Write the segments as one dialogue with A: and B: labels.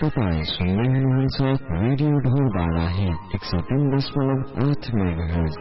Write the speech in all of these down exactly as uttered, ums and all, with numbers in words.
A: तपाईं सुन्दै हुनुहुन्छ रेडियो ढोलबारा हिट एक सौ तीन दशमलव आठ मेगाहर्ज।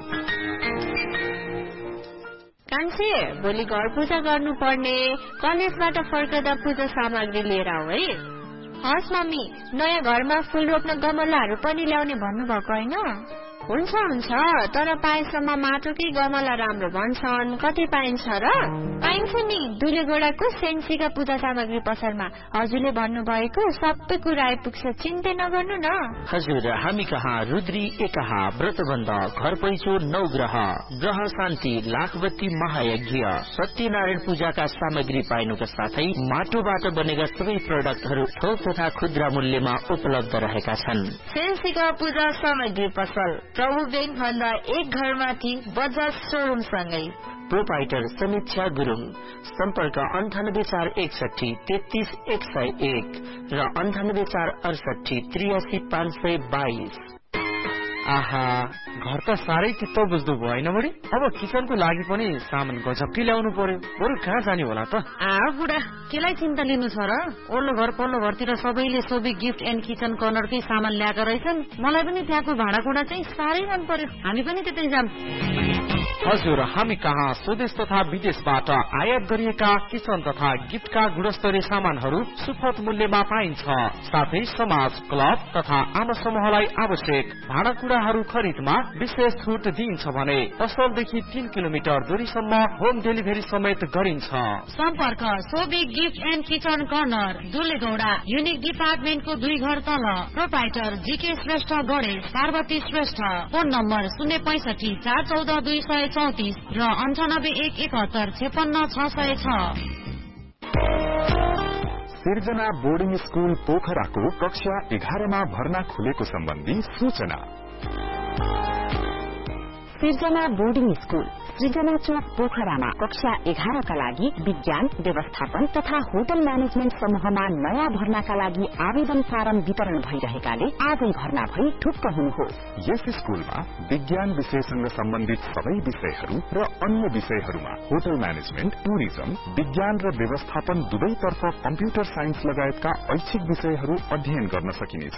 B: कान्छे, भोलि घर पूजा गर्नु पर्ने, कलेजबाट फर्कदा पूजा सामग्री लिएर आऊ है।
C: हस् मम्मी, नयाँ घरमा फूल रोप्न गमलाहरू पनि ल्याउने भन्नुभएको होइन?
B: हुन्छ हुन्छ, तर पाएसम्म माटोकै गमला राम्रो भन्छन्, कति पाइन्छ र?
C: पाइन्छ नि, दुलेगोडाको सेन्सीका पूजा सामग्री पसलमा हजुरले भन्नुभएको सबै कुरा आइपुग्छ, चिन्तै नगर्नु न।
D: हजुर, हामी कहाँ रुद्री एकहा व्रतबन्ध, घर पैसो नौ ग्रह, ग्रह शान्ति, लाखबत्ती महायज्ञ, सत्यनारायण पूजाका सामग्री पाइनुका साथै माटोबाट बनेका सबै प्रोडक्टहरू थोक तथा खुद्रा मूल्यमा उपलब्ध रहेका छन्।
B: सेन्सीका पूजा सामग्री पसल प्रभु बैंक भन्दा एक घरमाथि बजाज सोरूम सँगै।
D: प्रोपाइटर समीक्षा गुरुङ, सम्पर्क अन्ठानब्बे चार एकसठी तेत्तीस एक सय एक र अन्ठानब्बे चार अडसठी त्रियासी पाँच सय बाइस।
E: आहा, घर त साह्रै चित्त बुझ्दो भयो होइन बढी? अब किचनको लागि पनि सामान गजबकै ल्याउनु पर्यो, बरु कहाँ जाने होला त?
F: आ बुढा, केलाई चिन्ता लिनु छ र? ओल्लो घर पल्लो घरतिर सबैले सोबी गिफ्ट एन्ड किचन कर्नरकै सामान ल्याएका रहेछन्। मलाई पनि त्यहाँको भाँडाकुँडा चाहिँ साह्रै मन पर्यो, हामी पनि त्यतै जाम।
E: हजुर, हामी कहाँ स्वदेश तथा विदेशबाट आयात गरिएका किचन तथा गिफ्टका गुणस्तरीय सामानहरू सुपथ मूल्यमा पाइन्छ। साथै समाज, क्लब तथा आम समूहलाई आवश्यक भाँडाकुँडाहरू खरिदमा विशेष छुट दिइन्छ भने पसलदेखि तीन किलोमिटर दूरीसम्म होम डेलिभरी समेत गरिन्छ।
F: सम्पर्क Sobi gift and kitchen corner, दुलेगौडा, unique डिपार्टमेन्टको दुई घर तल। Proprietor GK Shrestha Ganesh, Parvati Shrestha. Phone number शून्य पैसठी चार चौध दुई सय चौतिस र अन्ठानब्बे एक एकहत्तर छेपन्न छ सय छ।
G: सिर्जना बोर्डिङ स्कूल पोखराको कक्षा एघारमा भर्ना खुलेको सम्बन्धी सूचना।
H: सिर्जना बोर्डिङ स्कूल सृजना चौक पोखरामा कक्षा एघारका लागि विज्ञान, व्यवस्थापन तथा होटल म्यानेजमेन्ट समूहमा नयाँ भर्नाका लागि आवेदन फारम वितरण भइरहेकाले आजै भर्ना भई ढुक्क हुनुहोस्।
G: यस स्कूलमा विज्ञान विषयसँग सम्बन्धित सबै विषयहरू र अन्य विषयहरूमा होटल म्यानेजमेन्ट, टुरिज्म, विज्ञान र व्यवस्थापन दुवैतर्फ कम्प्युटर साइन्स लगायतका ऐच्छिक विषयहरू अध्ययन गर्न सकिनेछ।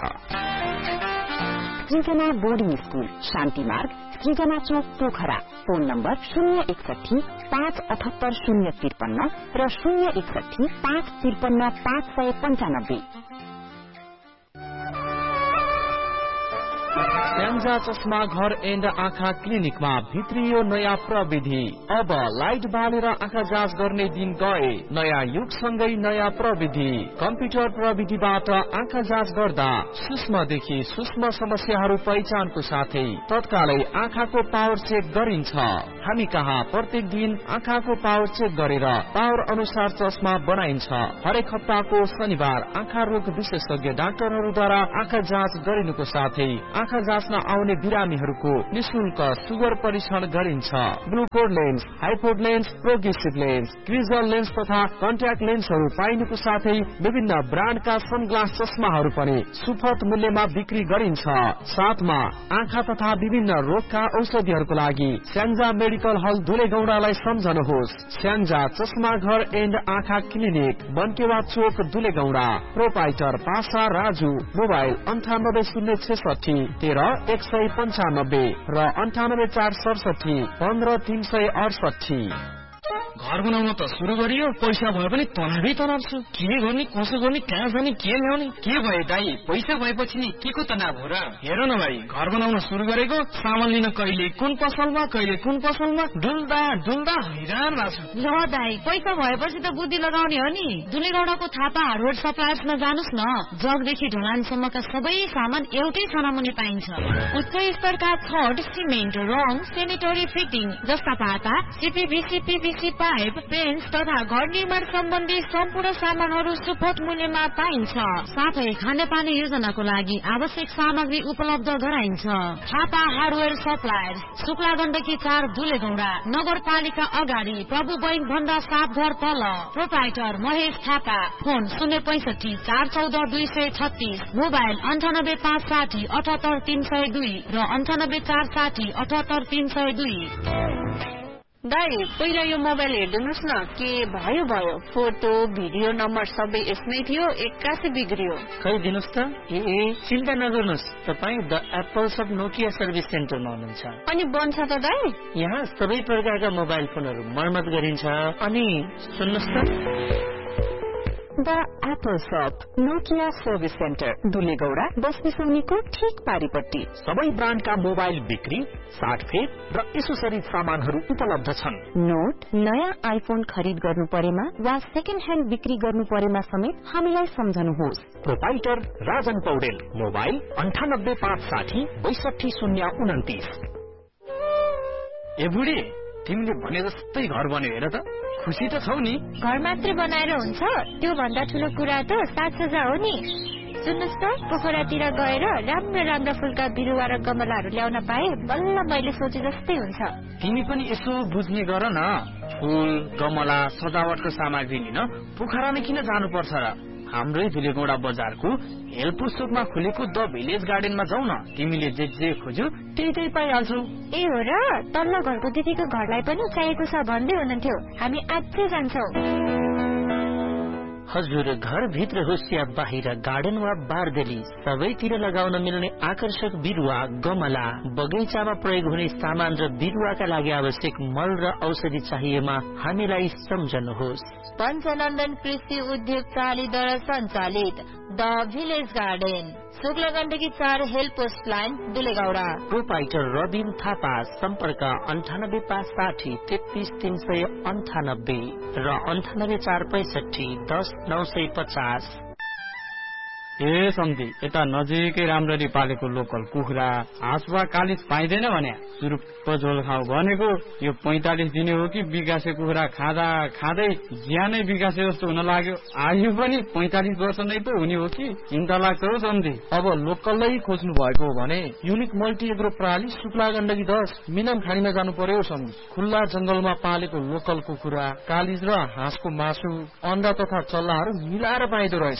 H: सृजना बोर्डिङ स्कूल, शान्ति मार्ग, सृजना चौक पोखरा। फोन नम्बर शून्य एकसठी पाँच अठहत्तर शून्य त्रिपन्न र शून्य एकसठी पाँच त्रिपन्न पाँच सय पञ्चानब्बे।
E: स्याङ्जा चस्मा घर एन्ड आँखा क्लिनिकमा भित्रियो नयाँ प्रविधि। अब लाइट बालेर आँखा जाँच गर्ने दिन गए। नयाँ युगसँगै नयाँ प्रविधि। कम्प्युटर प्रविधिबाट आँखा जाँच गर्दा सूक्ष्मदेखि सूक्ष्म समस्याहरू पहिचानको साथै तत्कालै आँखाको पावर चेक गरिन्छ। हामी कहाँ प्रत्येक दिन आँखाको पावर चेक गरेर पावर अनुसार चस्मा बनाइन्छ। हरेक हप्ताको शनिबार आँखा रोग विशेषज्ञ डाक्टरहरूद्वारा आँखा जाँच गरिनुको साथै आँखा जाँच्न आउने बिरामीहरूको निशुल्क सुगर परीक्षण गरिन्छ। ग्लुकोड lens, हाइपोड lens, progressive lens, क्रिजल lens तथा कन्ट्याक्ट लेन्सहरू पाइनुको साथै विभिन्न ब्रान्डका सनग्लास चस्माहरू पनि सुपथ मूल्यमा बिक्री गरिन्छ। साथमा आँखा तथा विभिन्न रोगका औषधिहरूको लागि स्याङ्जा मेडिकल हल दुलेगौडालाई सम्झनुहोस्। स्याङ्जा चस्मा घर एन्ड आँखा क्लिनिक, बनकेवा चोक, दुलेगौडा। प्रोपाइटर पासा राजु। मोबाइल अन्ठानब्बे शून्य छेसठी तेह्र एक सय पञ्चानब्बे र अन्ठानब्बे चार सडसठी पन्ध्र तीन सय अडसठी।
I: घर बनाउन त सुरु गरियो, पैसा भए पनि तनावै तनाव छु। के गर्ने, कसो गर्ने, कहाँ जाने, के ल्याउने?
J: के भयो दाई, पैसा भएपछि नि के को तनाव हो र?
I: हेर न भाइ, घर बनाउन सुरु गरेको, सामान लिन कहिले कुन पसलमा कहिले कुन पसलमा डुल्दा डुल्दा हैरान भएको छु।
F: ल दाई, पैसा भएपछि त बुद्धि लगाउने हो नि। दुलेगौडाको थापा हार्डवेयर सप्लायर्समा जानुस् न। जगदेखि ढलानसम्मका सबै सामान एउटै छानामुनि पाइन्छ। उच्च स्तरका छड, सिमेन्ट, रङ, सेनिटरी फिटिङ जस्ता पाता, सिपिभिसी, पिभिसी पाइप, पेन्ट तथा घर निर्माण सम्बन्धी सम्पूर्ण सामानहरू सुपथ मूल्यमा पाइन्छ। साथै खानेपानी योजनाको लागि आवश्यक सामग्री उपलब्ध गराइन्छ। थापा हार्डवेयर सप्लायर्स, शुक्ला गण्डकी चार, दुलेगौडा। नगरपालिका अगाडि, प्रभु बैंक भन्दा सात घर तल। प्रोपाइटर महेश थापा। फोन शून्य पैसठी चार चौध दुई सय छत्तीस। मोबाइल अन्ठानब्बे पाँच साठी अठहत्तर तीन सय दुई र अन्ठानब्बे चार साठी अठहत्तर तीन सय दुई।
B: दाइ पहिला यो मोबाइल हेर्दिनुहोस् न के भयो भयो फोटो भिडियो नम्बर सबै यसमै थियो एक्कासी बिग्रियो
D: खै दिनुस् त ए ए चिन्ता नगर्नुहोस् तपाईँ the apples of Nokia service सेन्टरमा हुनुहुन्छ
B: अनि बन्छ त दाइ
D: यहाँ सबै प्रकारका मोबाइल फोनहरू मर्मत गरिन्छ अनि सुन्नुहोस् त
H: द एप्पल शप नोकिया सर्भिस सेन्टर दुलेगौडा बस्नेसौनीको ठीक पारिपट्टि
K: सबै ब्रान्डका मोबाइल बिक्री साटफेट र एसोसरिज सामानहरू उपलब्ध छन्।
H: नोट नयाँ आइफोन खरिद गर्नु परेमा वा सेकेन्ड ह्यान्ड बिक्री गर्नु परेमा समेत हामीलाई सम्झनुहोस्।
K: प्रोपाइटर राजन पौडेल मोबाइल अन्ठानब्बे पाँच साठी बैसठी शून्य उन्तिस।
I: ए बुढी तिमीले भने जस्तै घर बन्यो हेर त खुसी त छौ नि
C: घर मात्र बनाएर हुन्छ त्यो भन्दा ठुलो कुरा त साजसज्जा हो नि सुन्नुहोस् त पोखरातिर गएर राम्रो राम्रो फुलका बिरुवा र गमलाहरू ल्याउन पाए बल्ल मैले सोचे जस्तै हुन्छ
I: तिमी पनि यसो बुझ्ने गर न फुल गमला सजावटको सामग्री लिन पोखरामा किन जानु पर्छ र हाम्रै धुलेगौडा बजारको हेलपुस्तकमा खुलेको द भिलेज गार्डनमा जाऊ न तिमीले जे जे खोज्यौ त्यही त्यही पाइहाल्छौ।
C: ए हो र तल्लो घरको दिदीको घरलाई पनि चाहिएको छ भन्दै हुनुहुन्थ्यो हामी आजै जान्छौ।
D: हजुर घरभित्र होस् या बाहिर गार्डन वा बारदली सबैतिर लगाउन मिल्ने आकर्षक बिरुवा गमला बगैँचामा प्रयोग हुने सामान र बिरुवाका लागि आवश्यक मल र औषधि चाहिएमा हामीलाई सम्झनुहोस्।
B: पञ्चनन्दन कृषि उद्योग प्रालीद्वारा सञ्चालित the village garden Shukla Gandaki चार help post line दुलेगौडा।
D: Proprietor Rabin Thapa सम्पर्क अन्ठानब्बे पाँच साठी तेत्तीस तीन सय अन्ठानब्बे र अन्ठानब्बे चार पैसठी दस नौ सय पचास।
I: ए सम्झी यता नजिकै राम्ररी पालेको लोकल कुखुरा हाँस वा कालिज पाइँदैन भने सुरुप्प झोल खाऊ भनेको यो पैंतालिस दिने हो कि बिगासे कुखुरा खाँदा खाँदै ज्यानै बिगासे जस्तो हुन लाग्यो। आयु पनि पैंतालिस वर्ष नै त हुने हो कि चिन्ता लाग्छ हो सम्झी।
E: अब लोकलै खोज्नु भएको हो भने युनिक मल्टी एग्रो प्रणाली शुक्ला गण्डकी दस मिनाम खानीमा जानु पर्यो सम्झी। खुल्ला जंगलमा पालेको लोकल कुखुरा कालिज र हाँसको मासु अन्डा तथा चल्लाहरू मिलाएर पाइदो रहेछ।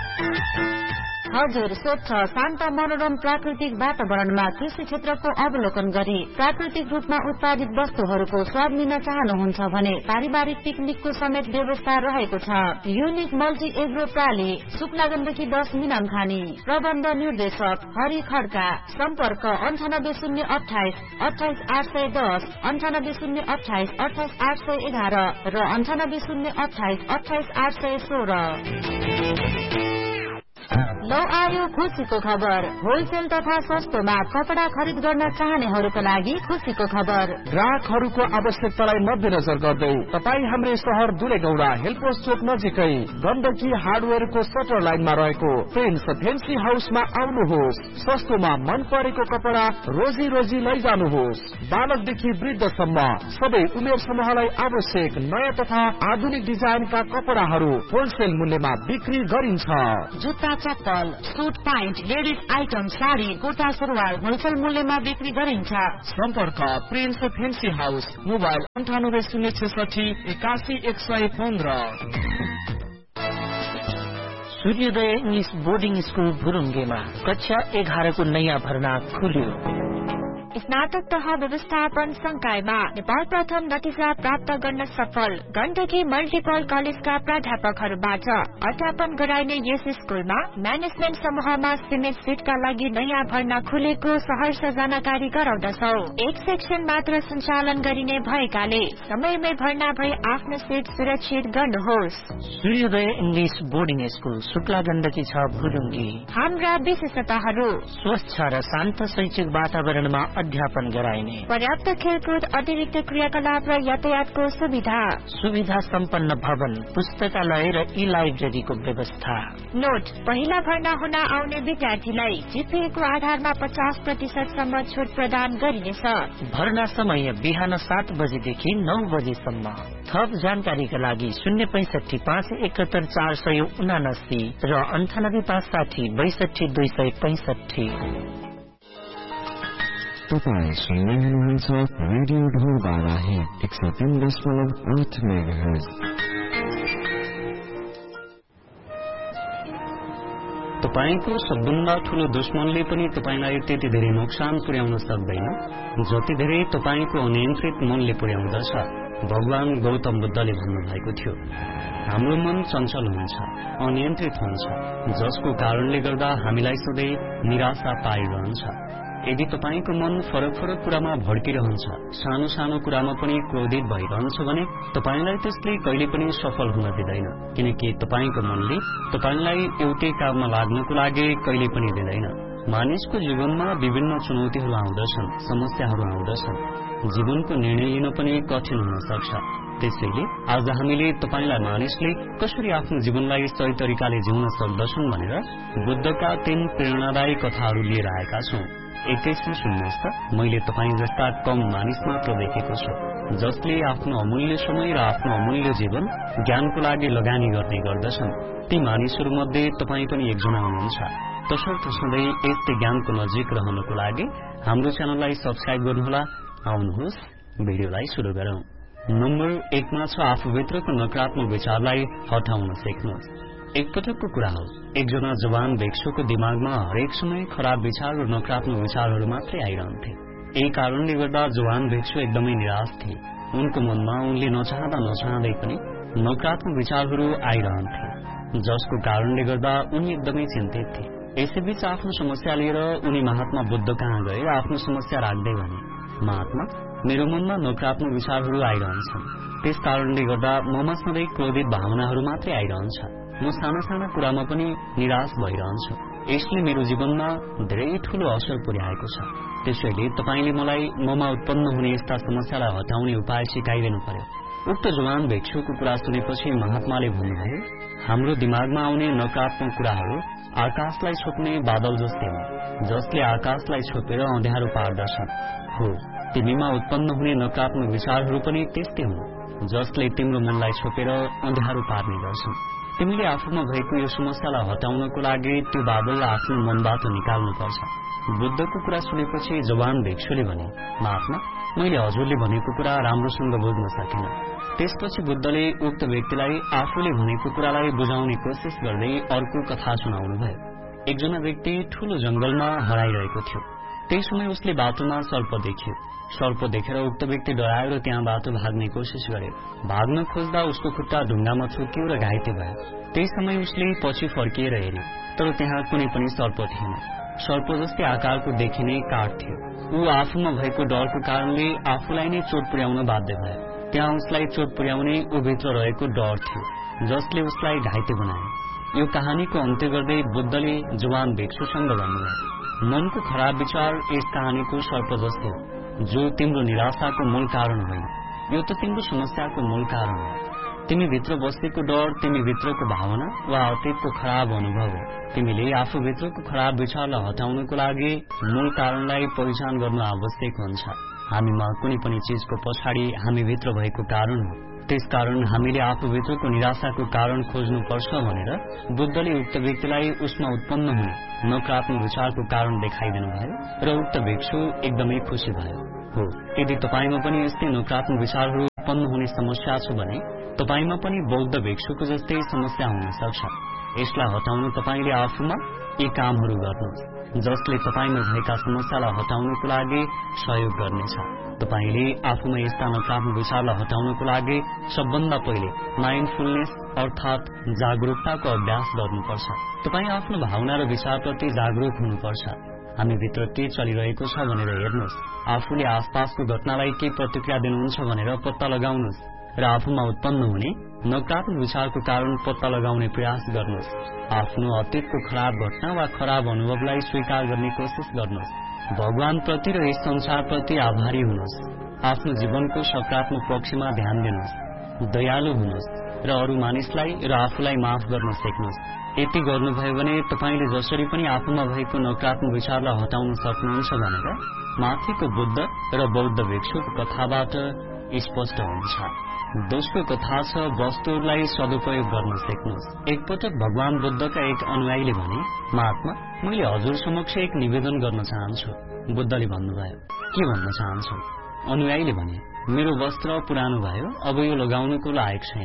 H: हजुर स्वच्छ शान्त मनोरम प्राकृतिक वातावरणमा कृषि क्षेत्रको अवलोकन गरी प्राकृतिक रूपमा उत्पादित वस्तुहरूको स्वाद लिन चाहनुहुन्छ भने पारिवारिक पिकनिकको समेत व्यवस्था रहेको छ। Unique multi agro प्राली Shukla Gandaki दस मिनाम खानी प्रबन्ध निर्देशक हरि खड्का सम्पर्क अन्ठानब्बे शून्य अठाइस अठाइस आठ सय दस अन्ठानब्बे शून्य अठाइस अठाइस आठ सय एघार र अन्ठानब्बे शून्य अठाइस अठाइस आठ सय सोह्र। लौ आयो खुसीको खबर होलसेल तथा सस्तोमा कपडा खरिद गर्न चाहनेहरूका लागि खुसीको खबर।
E: ग्राहकहरूको आवश्यकतालाई मध्यनजर गर्दै तपाईँ हाम्रो शहर दुलेगौडा हेल्पोस चोक नजिकै गण्डकी हार्डवेयरको सटर लाइनमा रहेको प्रिन्स फेन्सी हाउसमा आउनुहोस्। सस्तोमा मन परेको कपडा रोजी रोजी लैजानुहोस्। बालकदेखि वृद्धसम्म सबै उमेर समूहलाई आवश्यक नयाँ तथा आधुनिक डिजाइनका कपडाहरू होलसेल मूल्यमा बिक्री गरिन्छ।
F: जुत्ता चप्पल suit pant ladies item sari kurta सुरुवाल होलसेल मूल्यमा बिक्री गरिन्छ।
E: सम्पर्क प्रिन्स फेन्सी हाउस मोबाइल अन्ठानब्बे शून्य छेसठी एकासी एक सय पन्ध्र।
D: सूर्योदय इंग्लिश बोर्डिङ स्कुल भुरुङ्गेमा कक्षा एघारको नयाँ भर्ना खुल्यो।
C: स्नातक तह व्यवस्थापन संकायमा नेपाल प्रथम नतिजा प्राप्त गर्न सफल गण्डकी मल्टिपल कलेजका प्राध्यापकहरूबाट अध्यापन गराइने यस स्कुलमा म्यानेजमेन्ट समूहमा सिमेन्ट सिटका लागि नयाँ भर्ना खुलेको सहर्ष जानकारी गराउँदछौ। एक सेक्सन मात्र सञ्चालन गरिने भएकाले समयमै भर्ना भई आफ्नो सिट सुरक्षित गर्नुहोस्।
D: सूर्योदय English boarding school Shukla Gandaki छ भुरुङ्गी।
C: हाम्रा विशेषताहरू
D: स्वच्छ र शान्त शैक्षिक वातावरणमा अध्यापन गराइने
C: पर्याप्त खेलकुद अतिरिक्त क्रियाकलाप र यातायातको सुविधा
D: सुविधा सम्पन्न भवन पुस्तकालय र ई लाइब्रेरीको व्यवस्था।
C: नोट पहिला भर्ना हुन आउने विद्यार्थीलाई जीपीएको आधारमा पचास प्रतिशत सम्म छुट प्रदान गरिनेछ।
D: भर्ना समय बिहान सात बजेदेखि नौ बजेसम्म। थप जानकारीका लागि शून्य पैंसठी पाँच एकहत्तर चार सय उनासी र अन्ठानब्बे पाँच साठी बैसठी दुई सय पैंसठी।
A: तपाईँ सुन्दै हुनुहुन्छ रेडियो ढोलबारा एक सौ तीन दशमलव आठ मेगाहर्ज।
L: तपाईको सबभन्दा ठूलो दुश्मनले पनि तपाईलाई त्यति धेरै नोक्सान पुर्याउन सक्दैन जति धेरै तपाईको अनियन्त्रित मनले पुर्याउँदछ। भगवान गौतम बुद्धले भन्नुभएको थियो, हाम्रो मन चञ्चल हुन्छ, अनियन्त्रित हुन्छ, जसको कारणले गर्दा हामीलाई सधैँ निराशा पाइरहन्छ। यदि तपाईको मन फरक फरक कुरामा भड्किरहन्छ, सानो सानो कुरामा पनि क्रोधित भइरहन्छ भने तपाईलाई त्यसले कहिले पनि सफल हुन दिँदैन, किनकि तपाईको मनले तपाईलाई एउटै काममा लाग्नको लागि कहिले पनि दिँदैन। मानिसको जीवनमा विभिन्न चुनौतीहरू आउँदछन्, समस्याहरू आउँदछन्, जीवनको निर्णय लिन पनि कठिन हुन सक्छ। त्यसैले आज हामीले तपाईलाई मानिसले कसरी आफ्नो जीवनलाई सही तरिकाले जिउन सक्दछन् भनेर बुद्धका तीन प्रेरणादायी कथाहरू लिएर आएका छौं। एकैछिन सुन्नुहोस् त, मैले तपाईँ जस्ता कम मानिस मात्र देखेको छु जसले आफ्नो अमूल्य समय र आफ्नो अमूल्य जीवन ज्ञानको लागि लगानी गर्ने गर्दछन्। ती मानिसहरू मध्ये तपाईँ पनि एकजना हुनुहुन्छ। तसर्थ सधैँ यस्तै ज्ञानको नजिक रहनको लागि हाम्रो च्यानललाई सब्स्क्राइब गर्नुहोला। आउनुहोस् भिडियोलाई सुरु गरौं। नम्बर एकमा छ आफूभित्रको नकारात्मक विचारलाई हटाउन सिक्नुहोस्। एकपटकको कुरा हो, एकजना जवान भिक्षुको दिमागमा हरेक समय खराब विचार र नकारात्मक विचारहरू मात्रै आइरहन्थे। यही कारणले गर्दा जवान भिक्षु एकदमै निराश थिए। उनको मनमा उनले नचाहँदा नचाहँदै पनि नकारात्मक विचारहरू आइरहन्थे, जसको कारणले गर्दा उनी एकदमै चिन्तित थिए। यसैबीच आफ्नो समस्या लिएर उनी महात्मा बुद्ध कहाँ गए र आफ्नो समस्या राख्दै भने, महात्मा, मेरो मनमा नकारात्मक विचारहरू आइरहन्छन्, त्यस कारणले गर्दा ममा सधैँ क्रोधित भावनाहरू मात्रै आइरहन्छ। म साना साना कुरामा पनि निराश भइरहन्छु। यसले मेरो जीवनमा धेरै ठूलो असर पुर्याएको छ। त्यसैले तपाईले मलाई ममा उत्पन्न हुने यस्ता समस्यालाई हटाउने उपाय सिकाइदिनु पर्यो। उक्त जवान भिक्षुको कुरा सुनेपछि महात्माले भन्नुभयो, हाम्रो दिमागमा आउने नकारात्मक कुराहरू आकाशलाई छोप्ने बादल जस्तै हो, जसले आकाशलाई छोपेर अँध्यारो पार्दछन्। हो, तिमीमा उत्पन्न हुने नकारात्मक विचारहरू पनि त्यस्तै हुन्, जसले तिम्रो मनलाई छोपेर अँध्यारो पार्ने गर्छन्। तिमीले आफूमा भएको यो समस्यालाई हटाउनको लागि त्यो बादललाई आफ्नो मनबाट निकाल्नुपर्छ। बुद्धको कुरा सुनेपछि जवान भिक्षुले भने, महात्मा, मैले हजुरले भनेको कुरा राम्रोसँग बुझ्न सकिनँ। त्यसपछि बुद्धले उक्त व्यक्तिलाई आफूले भनेको कुरालाई बुझाउने कोसिस गर्दै अर्को कथा सुनाउनुभयो। एकजना व्यक्ति ठूलो जंगलमा हराइरहेको थियो। त्यही समय उसले बाटोमा सर्प देख्यो। सर्प देखेर उक्त व्यक्ति डराएर त्यहाँबाट भाग्ने कोसिस गर्यो। भाग्न खोज्दा उसको खुट्टा ढुङ्गामा चुक्यो र घाइते भयो। त्यही समय उसले पछि फर्किएर हेर्यो, तर त्यहाँ कुनै पनि सर्प थिएन। सर्प जस्तै आकारको देखिने काठ थियो। ऊ आफूमा भएको डरको कारणले आफूलाई नै चोट पुर्याउन बाध्य भयो। त्यहाँ उसलाई चोट पुर्याउने ऊ भित्र रहेको डर थियो, जसले उसलाई घाइते बनायो। यो कहानीको अन्त्य गर्दै बुद्धले जवान भिक्षुसँग भन्नुभयो, मनको खराब विचार यस कहानीको सर्प जस्तै हो, जो तिम्रो निराशाको मूल कारण होइन, यो त तिम्रो समस्याको मूल कारण हो। तिमी भित्र बसेको डर तिमी भित्रको भावना वा अतीतको खराब अनुभव हो। तिमीले आफू भित्रको खराब विचारलाई हटाउनको लागि मूल कारणलाई पहिचान गर्नु आवश्यक हुन्छ। हामीमा कुनै पनि चीजको पछाडि हामी भित्र भएको कारण हो। त्यसकारण हामीले आफू भित्रको निराशाको कारण खोज्नुपर्छ भनेर बुद्धले उक्त व्यक्तिलाई उसमा उत्पन्न हुने नकारात्मक विचारको कारण देखाइदिनु भयो र उक्त भिक्षु एकदमै खुसी भयो। हो, यदि तपाईमा पनि यस्तै नकारात्मक विचारहरू उत्पन्न हुने समस्या छ भने तपाईमा पनि बौद्ध भिक्षुको जस्तै समस्या हुन सक्छ। यसलाई हटाउन तपाईले आफूमा यी कामहरू गर्नुहोस्, जसले तपाईमा भएका समस्यालाई हटाउनको लागि सहयोग गर्नेछ। तपाईले आफूमा यस्ता नकारात्मक विचारलाई हटाउनको लागि सबभन्दा पहिले माइन्डफुलनेस अर्थात जागरूकताको अभ्यास गर्नुपर्छ। तपाई आफ्नो भावना र विचारप्रति जागरूक हुनुपर्छ। हामी भित्र के चलिरहेको छ भनेर हेर्नुहोस्। आफूले आसपासको घटनालाई के प्रतिक्रिया दिनुहुन्छ भनेर पत्ता लगाउनुहोस् र आफूमा उत्पन्न हुने नकारात्मक विचारको कारण पत्ता लगाउने प्रयास गर्नुहोस्। आफ्नो अतीतको खराब घटना वा खराब अनुभवलाई स्वीकार गर्ने कोसिस गर्नुहोस्। भगवान प्रति र यस संसारप्रति आभारी हुनुहोस्। आफ्नो जीवनको सकारात्मक पक्षमा ध्यान दिनुहोस्। दयालु हुनुहोस् र अरू मानिसलाई र आफूलाई माफ गर्न सिक्नुहोस्। यति गर्नुभयो भने तपाईले जसरी पनि आफूमा भएको नकारात्मक विचारलाई हटाउन सक्नुहुन्छ भनेर माथिको बुद्ध र बौद्ध भिक्षुको कथाबाट स्पष्ट हुन्छ। दोस्रो कथा छ वस्तुहरूलाई सदुपयोग गर्न सिक्नुहोस्। एकपटक भगवान बुद्धका एक अनुयायीले भने, महात्मा, मैले हजुर समक्ष एक निवेदन गर्न चाहन्छु। बुद्धले भन्नुभयो, के भन्न चाहन्छु? अनुयायीले भने, मेरो वस्त्र पुरानो भयो, अब यो लगाउनको लायक छैन।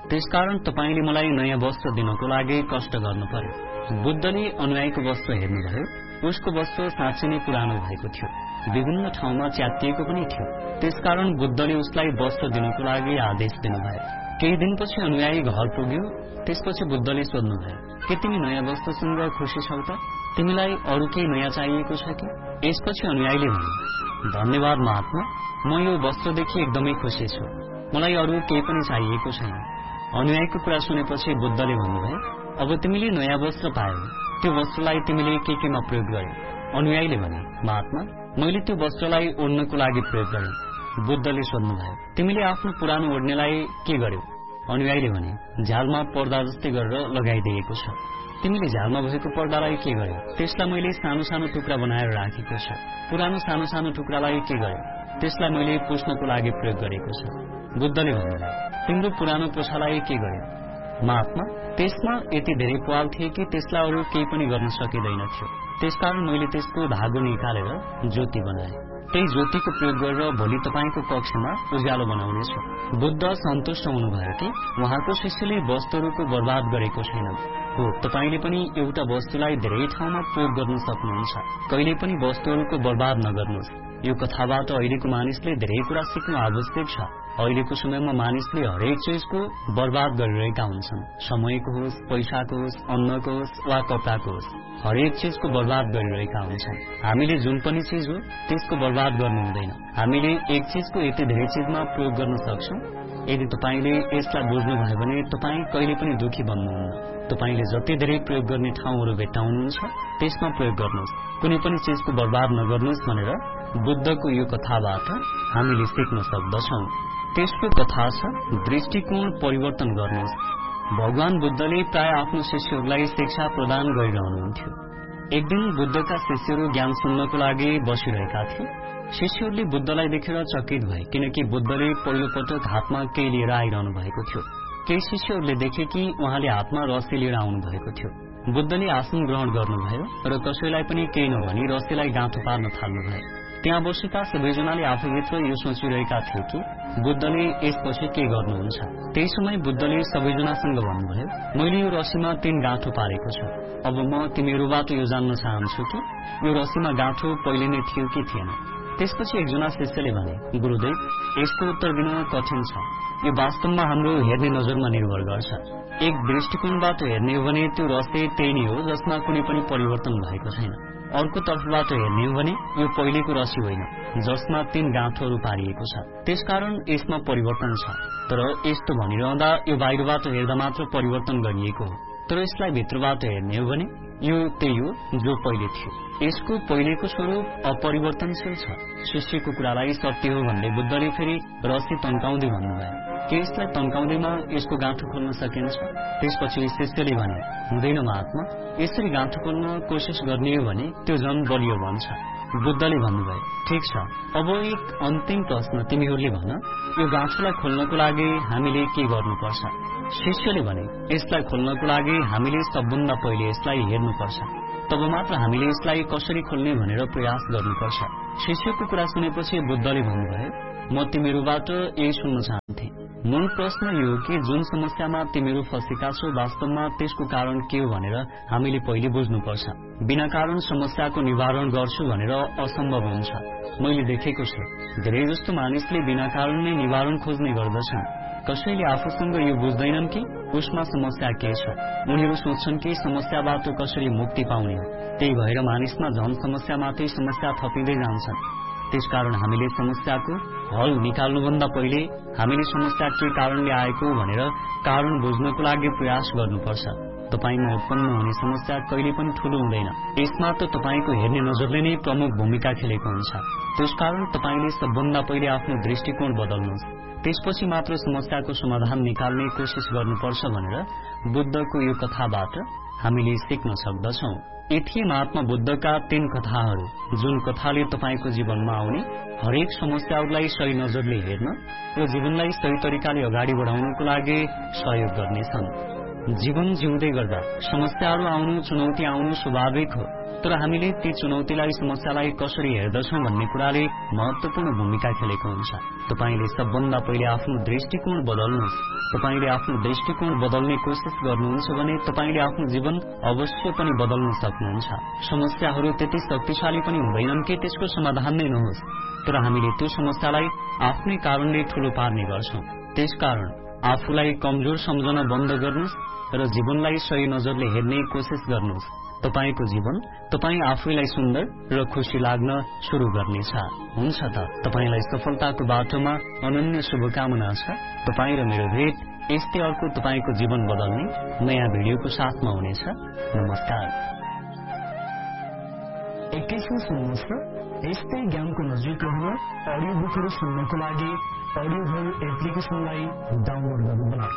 L: त्यसकारण तपाईले मलाई नयाँ वस्त्र दिनको लागि कष्ट गर्नु पर्यो। बुद्धले अनुयायीको वस्त्र हेर्नुभयो। उसको वस्त्र साँच्चै नै पुरानो भएको थियो, विभिन्न ठाउँमा च्यातिएको पनि थियो। त्यसकारण बुद्धले उसलाई वस्त्र दिनको लागि आदेश दिनुभयो। केही दिनपछि अनुयायी घर पुग्यो। त्यसपछि बुद्धले सोध्नुभयो, के तिमी नयाँ वस्त्रसँग खुसी छौ त? तिमीलाई अरू केही नयाँ चाहिएको छ कि? यसपछि अनुयायीले भन्यो, धन्यवाद महात्मा, म यो वस्त्रदेखि एकदमै खुसी छु, मलाई अरू केही पनि चाहिएको छैन। अनुयायीको कुरा सुनेपछि बुद्धले भन्नुभयो, अब तिमीले नयाँ वस्त्र पायौ, त्यो वस्त्रलाई तिमीले के केमा प्रयोग गर्यौ? अनुयायीले भने, महात्मा, मैले त्यो वस्त्रलाई ओढ्नको लागि प्रयोग गरेँ। बुद्धले सोध्नुभयो, तिमीले आफ्नो पुरानो ओढ्नेलाई के गर्यौ? अनुयायीले भने, झ्यालमा पर्दा जस्तै गरेर लगाइदिएको छ। तिमीले झ्यालमा भएको पर्दालाई के गर्यौ? त्यसलाई मैले सानो सानो टुक्रा बनाएर राखेको छ। पुरानो सानो सानो टुक्रालाई के गर्यौ? त्यसलाई मैले पुस्नको लागि प्रयोग गरेको छ। बुद्धले भन्नुभयो, तिम्रो पुरानो पोछालाई के गर्यौ? महात्मा, त्यसमा यति धेरै प्वाल थिए कि त्यसलाई अरू केही पनि गर्न सकिँदैन थियो। त्यसकारण मैले त्यसको धागो निकालेर ज्योति बनाए। त्यही ज्योतिको प्रयोग गरेर भोलि तपाईको कक्षमा उज्यालो बनाउनेछु। बुद्ध सन्तुष्ट हुनुभयो कि उहाँको शिष्यले वस्तुहरूको बर्बाद गरेको छैन। हो, तपाईले पनि एउटा वस्तुलाई धेरै ठाउँमा प्रयोग गर्न सक्नुहुन्छ। कहिले पनि वस्तुहरूको बर्बाद नगर्नुहोस्। यो कथाबाट अहिलेको मानिसले धेरै कुरा सिक्नु आवश्यक छ। अहिलेको समयमा मानिसले हरेक चिजको बर्बाद गरिरहेका हुन्छन्। समयको होस्, पैसाको होस्, अन्नको होस् वा कपडाको होस्, हरेक चिजको बर्बाद गरिरहेका हुन्छन्। हामीले जुन पनि चिज हो त्यसको बर्बाद गर्नु हुँदैन। हामीले एक चिजको यति धेरै चिजमा प्रयोग गर्न सक्छौं। यदि तपाईले यसलाई बुझ्नुभयो भने तपाई कहिले पनि दुखी बन्नुहुन्न। तपाईले जति धेरै प्रयोग गर्ने ठाउँहरू भेट्टाउनुहुन्छ त्यसमा प्रयोग गर्नुहोस्। कुनै पनि चिजको बर्बाद नगर्नुहोस् भनेर बुद्धको यो कथाबाट हामीले सिक्न सक्दछौं। त्यसको कथा छ, दृष्टिकोण परिवर्तन गर्नुहोस्। भगवान बुद्धले प्राय आफ्नो शिष्यहरूलाई शिक्षा प्रदान गरिरहनुहुन्थ्यो। एक दिन बुद्धका शिष्यहरू ज्ञान सुन्नको लागि बसिरहेका थिए। शिष्यहरूले बुद्धलाई देखेर चकित भए, किनकि बुद्धले पहिलो पटक हातमा केही लिएर आइरहनु भएको थियो। केही शिष्यहरूले देखे कि उहाँले हातमा रस्सी लिएर आउनु भएको थियो। बुद्धले आसन ग्रहण गर्नुभयो र कसैलाई पनि केही नभनी रस्सीलाई गाँठो पार्न थाल्नुभयो। त्यहाँ बसेका सबैजनाले आफूभित्र यो सोचिरहेका थिए कि बुद्धले यसपछि के गर्नुहुन्छ। त्यही समय बुद्धले सबैजनासँग भन्नुभयो, मैले यो रस्सीमा तीन गाँठो पारेको छु। अब म तिमीहरूबाट यो जान्न चाहन्छु कि यो रस्सीमा गाँठो पहिले नै थियो कि थिएन। त्यसपछि एकजना शिष्यले भने, गुरुदेव, यसको उत्तर दिन कठिन छ। यो वास्तवमा हाम्रो हेर्ने नजरमा निर्भर गर्छ। एक दृष्टिकोणबाट हेर्ने हो भने त्यो रस्सी त्यही नै हो जसमा कुनै पनि परिवर्तन भएको छैन। अर्को तर्फबाट हेर्ने हो भने यो पहिलेको रस्सी होइन जसमा तीन गाँठोहरू पारिएको छ। त्यसकारण यसमा परिवर्तन छ। तर यस्तो भनिरहँदा यो बाहिरबाट हेर्दा मात्र परिवर्तन गरिएको हो। तर यसलाई भित्रबाट हेर्ने हो भने यो त्यही हो जो पहिले थियो। यसको पहिलेको स्वरूप अपरिवर्तनशील छ। शिष्यको कुरालाई सत्य हो भन्दै बुद्धले फेरि रस्सी तन्काउँदै भन्नुभयो, के यसलाई तन्काउँदैमा यसको गाँठो खोल्न सकिन्छ? त्यसपछि शिष्यले भने, हुँदैन महात्मा, यसरी गाँठो खोल्न कोसिस गर्ने हो भने त्यो झन बलियो भन्छ। बुद्धले भन्नुभयो, ठिक छ, अब एक अन्तिम प्रश्न तिमीहरूले भन, यो गाँठोलाई खोल्नको लागि हामीले के गर्नुपर्छ? शिष्यले भने, यसलाई खोल्नको लागि हामीले सबभन्दा पहिले यसलाई हेर्नुपर्छ। तब मात्र हामीले यसलाई कसरी खोल्ने भनेर प्रयास गर्नुपर्छ। शिष्यको कुरा सुनेपछि बुद्धले भन्नुभयो, म तिमीहरूबाट यही सुन्न चाहन्थे। मूल प्रश्न यो हो कि जुन समस्यामा तिमीहरू फँसेका छौ वास्तवमा त्यसको कारण के हो भनेर हामीले पहिले बुझ्नुपर्छ। बिना कारण समस्याको निवारण गर्छु भनेर असम्भव हुन्छ। मैले देखेको छु धेरै जस्तो मानिसले बिना कारण नै निवारण खोज्ने गर्दछन्। कसैले आफूसँग यो बुझ्दैनन् कि उसमा समस्या के छ। उनीहरू सोच्छन् कि समस्याबाट कसरी मुक्ति पाउने हो। त्यही भएर मानिसमा झन समस्यामाथि समस्या थपिँदै जान्छन्। त्यसकारण हामीले समस्याको हल निकाल्नुभन्दा पहिले हामीले समस्या के कारणले आएको भनेर कारण बुझ्नको लागि प्रयास गर्नुपर्छ। तपाईमा उत्पन्न हुने समस्या कहिले पनि ठूलो हुँदैन। यसमा त तपाईको हेर्ने नजरले नै प्रमुख भूमिका खेलेको हुन्छ। त्यसकारण तपाईले सबभन्दा पहिले आफ्नो दृष्टिकोण बदल्नुहोस्, त्यसपछि मात्र समस्याको समाधान निकाल्ने कोसिस गर्नुपर्छ भनेर बुद्धको यो कथाबाट हामीले सिक्न सक्दछौं। यी थिए महात्मा बुद्धका तीन कथाहरू, जुन कथाले तपाईको जीवनमा आउने हरेक समस्याहरूलाई सही नजरले हेर्न र जीवनलाई सही तरिकाले अगाडि बढाउनको लागि सहयोग गर्नेछन्। जीवन जिउँदै गर्दा समस्याहरू आउनु, चुनौती आउनु स्वाभाविक हो, तर हामीले ती चुनौतीलाई समस्यालाई कसरी हेर्दछौं भन्ने कुराले महत्वपूर्ण भूमिका खेलेको हुन्छ। तपाईले सबभन्दा पहिले आफ्नो दृष्टिकोण बदल्नुहोस्। तपाईले आफ्नो दृष्टिकोण बदल्ने कोसिस गर्नुहुन्छ भने तपाईले आफ्नो जीवन अवश्य पनि बदल्न सक्नुहुन्छ। समस्याहरू त्यति शक्तिशाली पनि हुँदैनन् कि त्यसको समाधान नै नहोस्, तर हामीले त्यो समस्यालाई आफ्नै कारणले ठूलो पार्ने गर्छौं। त्यसकारण आफूलाई कमजोर सम्झन बन्द गर्नुहोस् र जीवनलाई सही नजरले हेर्ने कोसिस गर्नुहोस्। तपाईको जीवन तपाई आफैलाई सुन्दर र खुशी लाग्न शुरू गर्नेछ। हुन्छ त, तपाईलाई सफलताको बाटोमा अनन्य शुभकामना छ। तपाई र मेरो भेट यस्तै अर्को तपाईको जीवन बदल्ने नयाँ भिडियोको साथमा हुनेछ। नमस्कार।
K: एकैछिन सुन्नुहोस् न, यस्तै ज्ञानको नजिक रहन अडियो बुकहरू सुन्नको लागि अडियो होम एप्लिकेसनलाई डाउनलोड गर्नुहोला।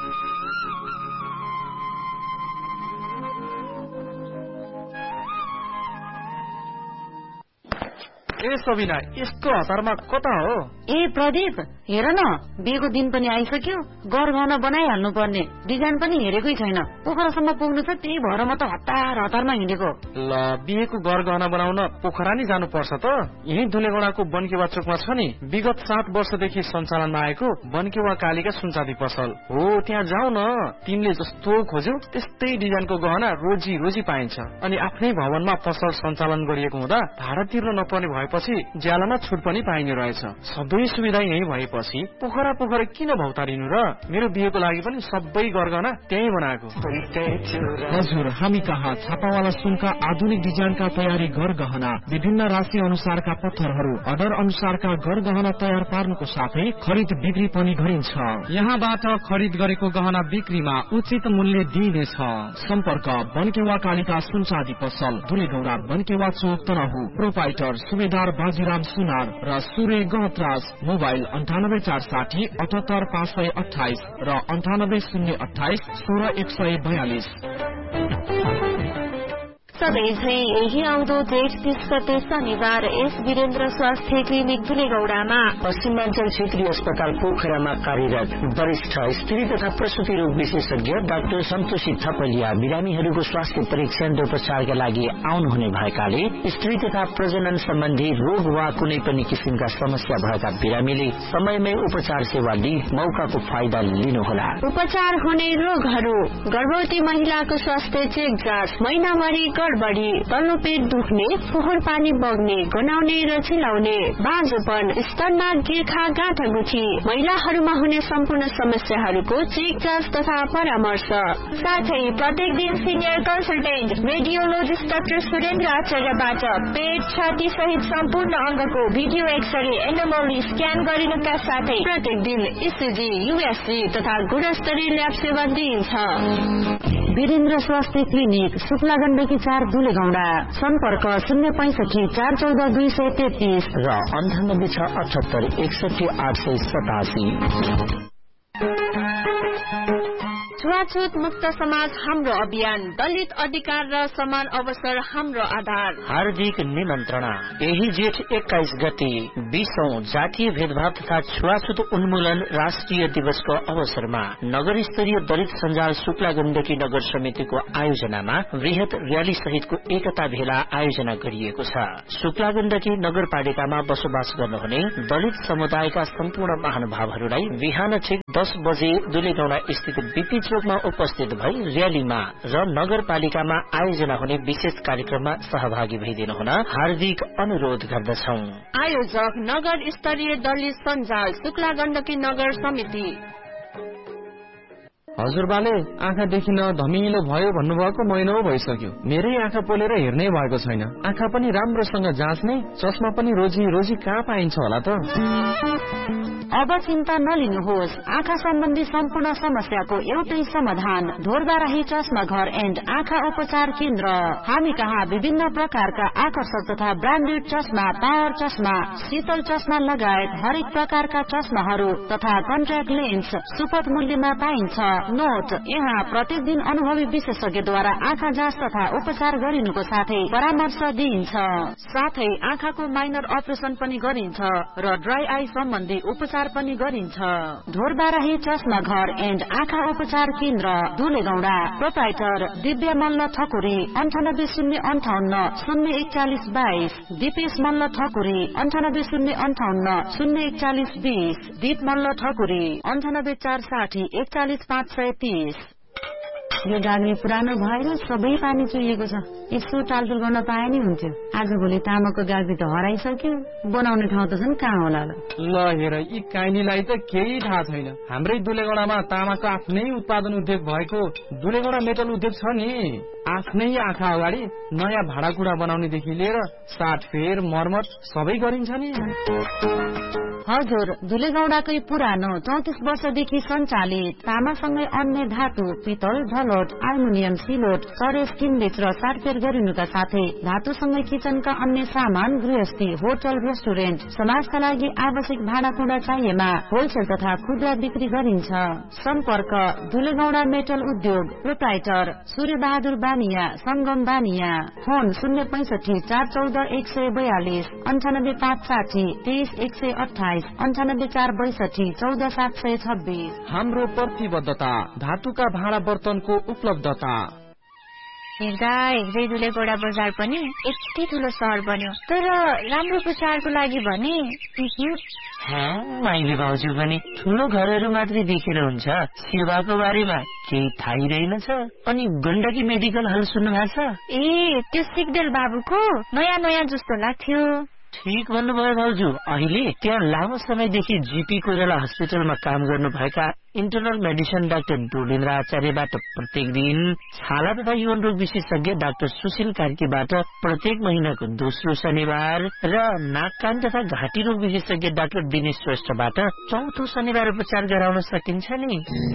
M: ए सबिना, यस्तो हतारमा कता हो?
F: ए प्रदीप, हेर न, बिहेको दिन पनि आइसक्यो। गरगहना बनाइहाल्नु पर्ने, डिजाइन पनि हेरेकै छैन। पोखरासम्म पुग्नु छ, त्यही भएर म त हतार हतारमा हिँडेको।
M: ल, बिहेको गरगहना बनाउन पोखरा नै जानुपर्छ त। यही धुलेगौडाको बनकेवा चोकमा छ नि, विगत सात वर्षदेखि सञ्चालनमा आएको बनकेवा कालीका सुनचाँदी पसल हो। त्यहाँ जाऊ न, तिमीले जस्तो खोज्यौ त्यस्तै डिजाइनको गहना रोजी रोजी पाइन्छ। अनि आफ्नै भवनमा पसल सञ्चालन गरिएको हुँदा भाडा तिर्न नपर्ने भएपछि ज्यालामा छुट पनि पाइने रहेछ। सबै सुविधा यही भएपछि पोखरा पोखरा किन भौतारिनु र? मेरो बिहेको लागि पनि सबै गरगहना त्यही बनाएको।
N: हजुर, हामी कहाँ छापावाला सुनका आधुनिक डिजाइनका तयारी गरगहना, विभिन्न राशि अनुसारका पत्थरहरू, अर्डर अनुसारका गरगहना तयार पार्नुको साथै खरिद बिक्री पनि गरिन्छ।
M: यहाँबाट खरिद गरेको गहना बिक्रीमा उचित मूल्य दिइनेछ।
N: सम्पर्क बनकेवा कालिका सुनचाँदी पसल, धुलेगौडा, बनकेवा चोक, तनहु। प्रोपाइटर सुबेदार बाजीराम सुनार र सूर्य गहतराज। मोबाइल अन्ठानब्बे चार साठी अठहत्तर पाँच सय अठाइस र अन्ठानब्बे शून्य अठाइस सोह्र एक सय बयालिस।
C: सधैँ झै यही आउँदो जेठ तीस गते शनिबार एस वीरेन्द्र स्वास्थ्य क्लिनिक धुलेगौडामा
K: पश्चिमाञ्चल क्षेत्रीय अस्पताल पोखरामा कार्यरत वरिष्ठ स्त्री तथा प्रसुति रोग विशेषज्ञ डाक्टर सन्तोषी थपलिया बिरामीहरूको स्वास्थ्य परीक्षण र उपचारका लागि आउनुहुने भएकाले स्त्री तथा प्रजनन सम्बन्धी रोग वा कुनै पनि किसिमका समस्या भएका बिरामीले समयमै उपचार सेवा लिई मौकाको फाइदा लिनुहोला।
C: उपचार हुने रोगहरू: गर्भवती महिलाको स्वास्थ्य चेक जाँच, महिनावारी गडबडी, तल्लो पेट दुख्ने, फोहोर पानी बग्ने, गनाउने र चिलाउने, बाँझोपन, स्तनमा गिर्खा गाँठागुठी, महिलाहरूमा हुने सम्पूर्ण समस्याहरूको चेक जाँच तथा परामर्श, साथै प्रत्येक दिन senior consultant radiologist doctor Surendra आचार्यबाट पेट, छाती सहित सम्पूर्ण अङ्गको भिडियो एक्सरे, एनोमली स्क्यान गरिनुका साथै प्रत्येक दिन इसिजी, युएसजी तथा गुणस्तरीय ल्याब सेवा दिइन्छ।
H: वीरेन्द्र स्वास्थ्य क्लिनिक, शुक्ला गण्डकी चार, धुलेगौडा। सम्पर्क शून्य पैंसठी चार चौध दुई सय तेत्तीस
K: र अन्ठानब्बे छ अठहत्तर एकसठी आठ सय सतासी।
C: छुवाछुत मुक्त समाज हाम्रो अभियान, दलित अधिकार र समान अवसर हाम्रो आधार।
D: हार्दिक निमन्त्रणा। यही जेठ एक्काइस गते बीसौं जातीय भेदभाव तथा छुवाछुत उन्मूलन राष्ट्रिय दिवसको अवसरमा नगर स्तरीय दलित सञ्जाल शुक्ला गण्डकी नगर समितिको आयोजनामा वृहत र्याली सहितको एकता भेला आयोजना गरिएको छ। शुक्ला गण्डकी नगरपालिकामा बसोबास गर्नुहुने दलित समुदायका सम्पूर्ण महानुभावहरूलाई बिहान ठिक दस बजे दुलेगौडा स्थित बीपी चोकमा उपस्थित भई र्यालीमा र नगरपालिकामा आयोजना हुने विशेष कार्यक्रममा सहभागी भइदिनु हुन हार्दिक अनुरोध गर्दछौ।
C: आयोजक नगर स्तरीय दलित सञ्जाल शुक्ला गण्डकी नगर समिति।
M: हजुरबाले आँखा देखिन धमिलो भयो भन्नुभएको महिना भइसक्यो। मेरै आँखा पोलेर हेर्नै भएको छैन। आँखा पनि राम्रोसँग जाँच्ने, चस्मा पनि रोजी रोजी कहाँ पाइन्छ होला त?
H: अब चिन्ता नलिनुहोस्। आँखा सम्बन्धी सम्पूर्ण समस्याको एउटै समाधान, ढोरबाराही चस्मा घर एन्ड आँखा उपचार केन्द्र। हामी कहाँ विभिन्न प्रकारका आकर्षक तथा ब्रान्डेड चस्मा, पावर चस्मा, शीतल चस्मा लगायत हरेक प्रकारका चस्माहरू तथा कन्ट्याक्ट लेन्स सुपथ मूल्यमा पाइन्छ। नोट, यहाँ प्रत्येक दिन अनुभवी विशेषज्ञद्वारा आँखा जाँच तथा उपचार गरिनुको साथै परामर्श दिइन्छ।
C: साथै आँखाको माइनर अपरेसन पनि गरिन्छ र ड्राई आई सम्बन्धी उपचार पनि गरिन्छ।
H: ढोरबाराही चस्मा घर एन्ड आँखा उपचार केन्द्र दुलेगौडा। प्रोप्राइटर दिव्य मल्ल ठकुरी अन्ठानब्बे शून्य अन्ठाउन्न शून्य एकचालिस बाइस। दिपेश मल्ल ठकुरी अन्ठानब्बे शून्य अन्ठाउन्न शून्य एकचालिस बीस। दीप मल्ल ठकुरी अन्ठानब्बे चार साठी एकचालिस पाँच सय तीस। यो गाग्री पुरानो भएर सबै पानी चुहिएको छ। यसो टालटुल गर्न पाए नि हुन्थ्यो। आज भोलि तामाको गाग्री त हराइसक्यो, बनाउने ठाउँ त छन् कहाँ होला ल।
M: ल हेर, यी काइनीलाई त केही थाहा छैन। हाम्रै दुलेगौडामा तामाको आफ्नै उत्पादन उद्योग भएको दुलेगौडा मेटल उद्योग छ नि। आफ्नै आँखा अगाडि नयाँ भाँडाकुँडा बनाउनेदेखि लिएर साटफेर मर्मत सबै गरिन्छ नि।
H: हजुर, दुलेगौडाकै पुरानो चौतिस वर्षदेखि सञ्चालित तामासँगै अन्य धातु, पितल, झलोट, आल्मुनियम, सिलोट, सरेस किनबेच र साटफेर गरिनुका साथै धातुसँगै किचनका अन्य सामान, गृहस्थी, होटल, रेस्टुरेन्ट, समाजका लागि आवश्यक भाँडाकुँडा चाहिएमा होलसेल तथा खुद्रा बिक्री गरिन्छ। सम्पर्क दुलेगौडा मेटल उद्योग। प्रोप्राइटर सूर्य बहादुर बानिया, संगम बानिया। फोन शून्य पैंसठी चार चौध एक सय बयालिस अन्ठानब्बे पाँच साठी तेइस एक सय अठाइस अन्ठानब्बे चार बैसठी चौध सात सय छब्बीस।
M: हाम्रो प्रतिबद्धता धातुका भाँडा बर्तनको उपलब्धता।
C: हेर्दा हेर्दै दुलेगौडा बजार पनि यति ठुलो सहर बन्यो, तर राम्रो प्रचारको लागि भने
K: माइली भाउजू पनि ठुलो घरहरू मात्रै देखेर हुन्छ, सेवाको बारेमा केही थाहै रहेनछ। अनि गण्डकी मेडिकल हल सुन्नु भएको छ?
C: ए, त्यो सिग्देल बाबुको नयाँ नयाँ जस्तो लाग्थ्यो।
K: ठिक भन्नुभयो भाउजू। अहिले त्यहाँ लामो समयदेखि जीपी कोइराला हस्पिटलमा काम गर्नुभएका इन्टरनल मेडिसिन डाक्टर डोलेन्द्र आचार्यबाट प्रत्येक दिन, छाला तथा यौन रोग विशेषज्ञ डाक्टर सुशील कार्कीबाट प्रत्येक महिनाको दोस्रो शनिबार र नाक कान तथा घाँटी रोग विशेषज्ञ डाक्टर दिनेश श्रेष्ठबाट चौथो शनिबार उपचार गराउन सकिन्छ नि।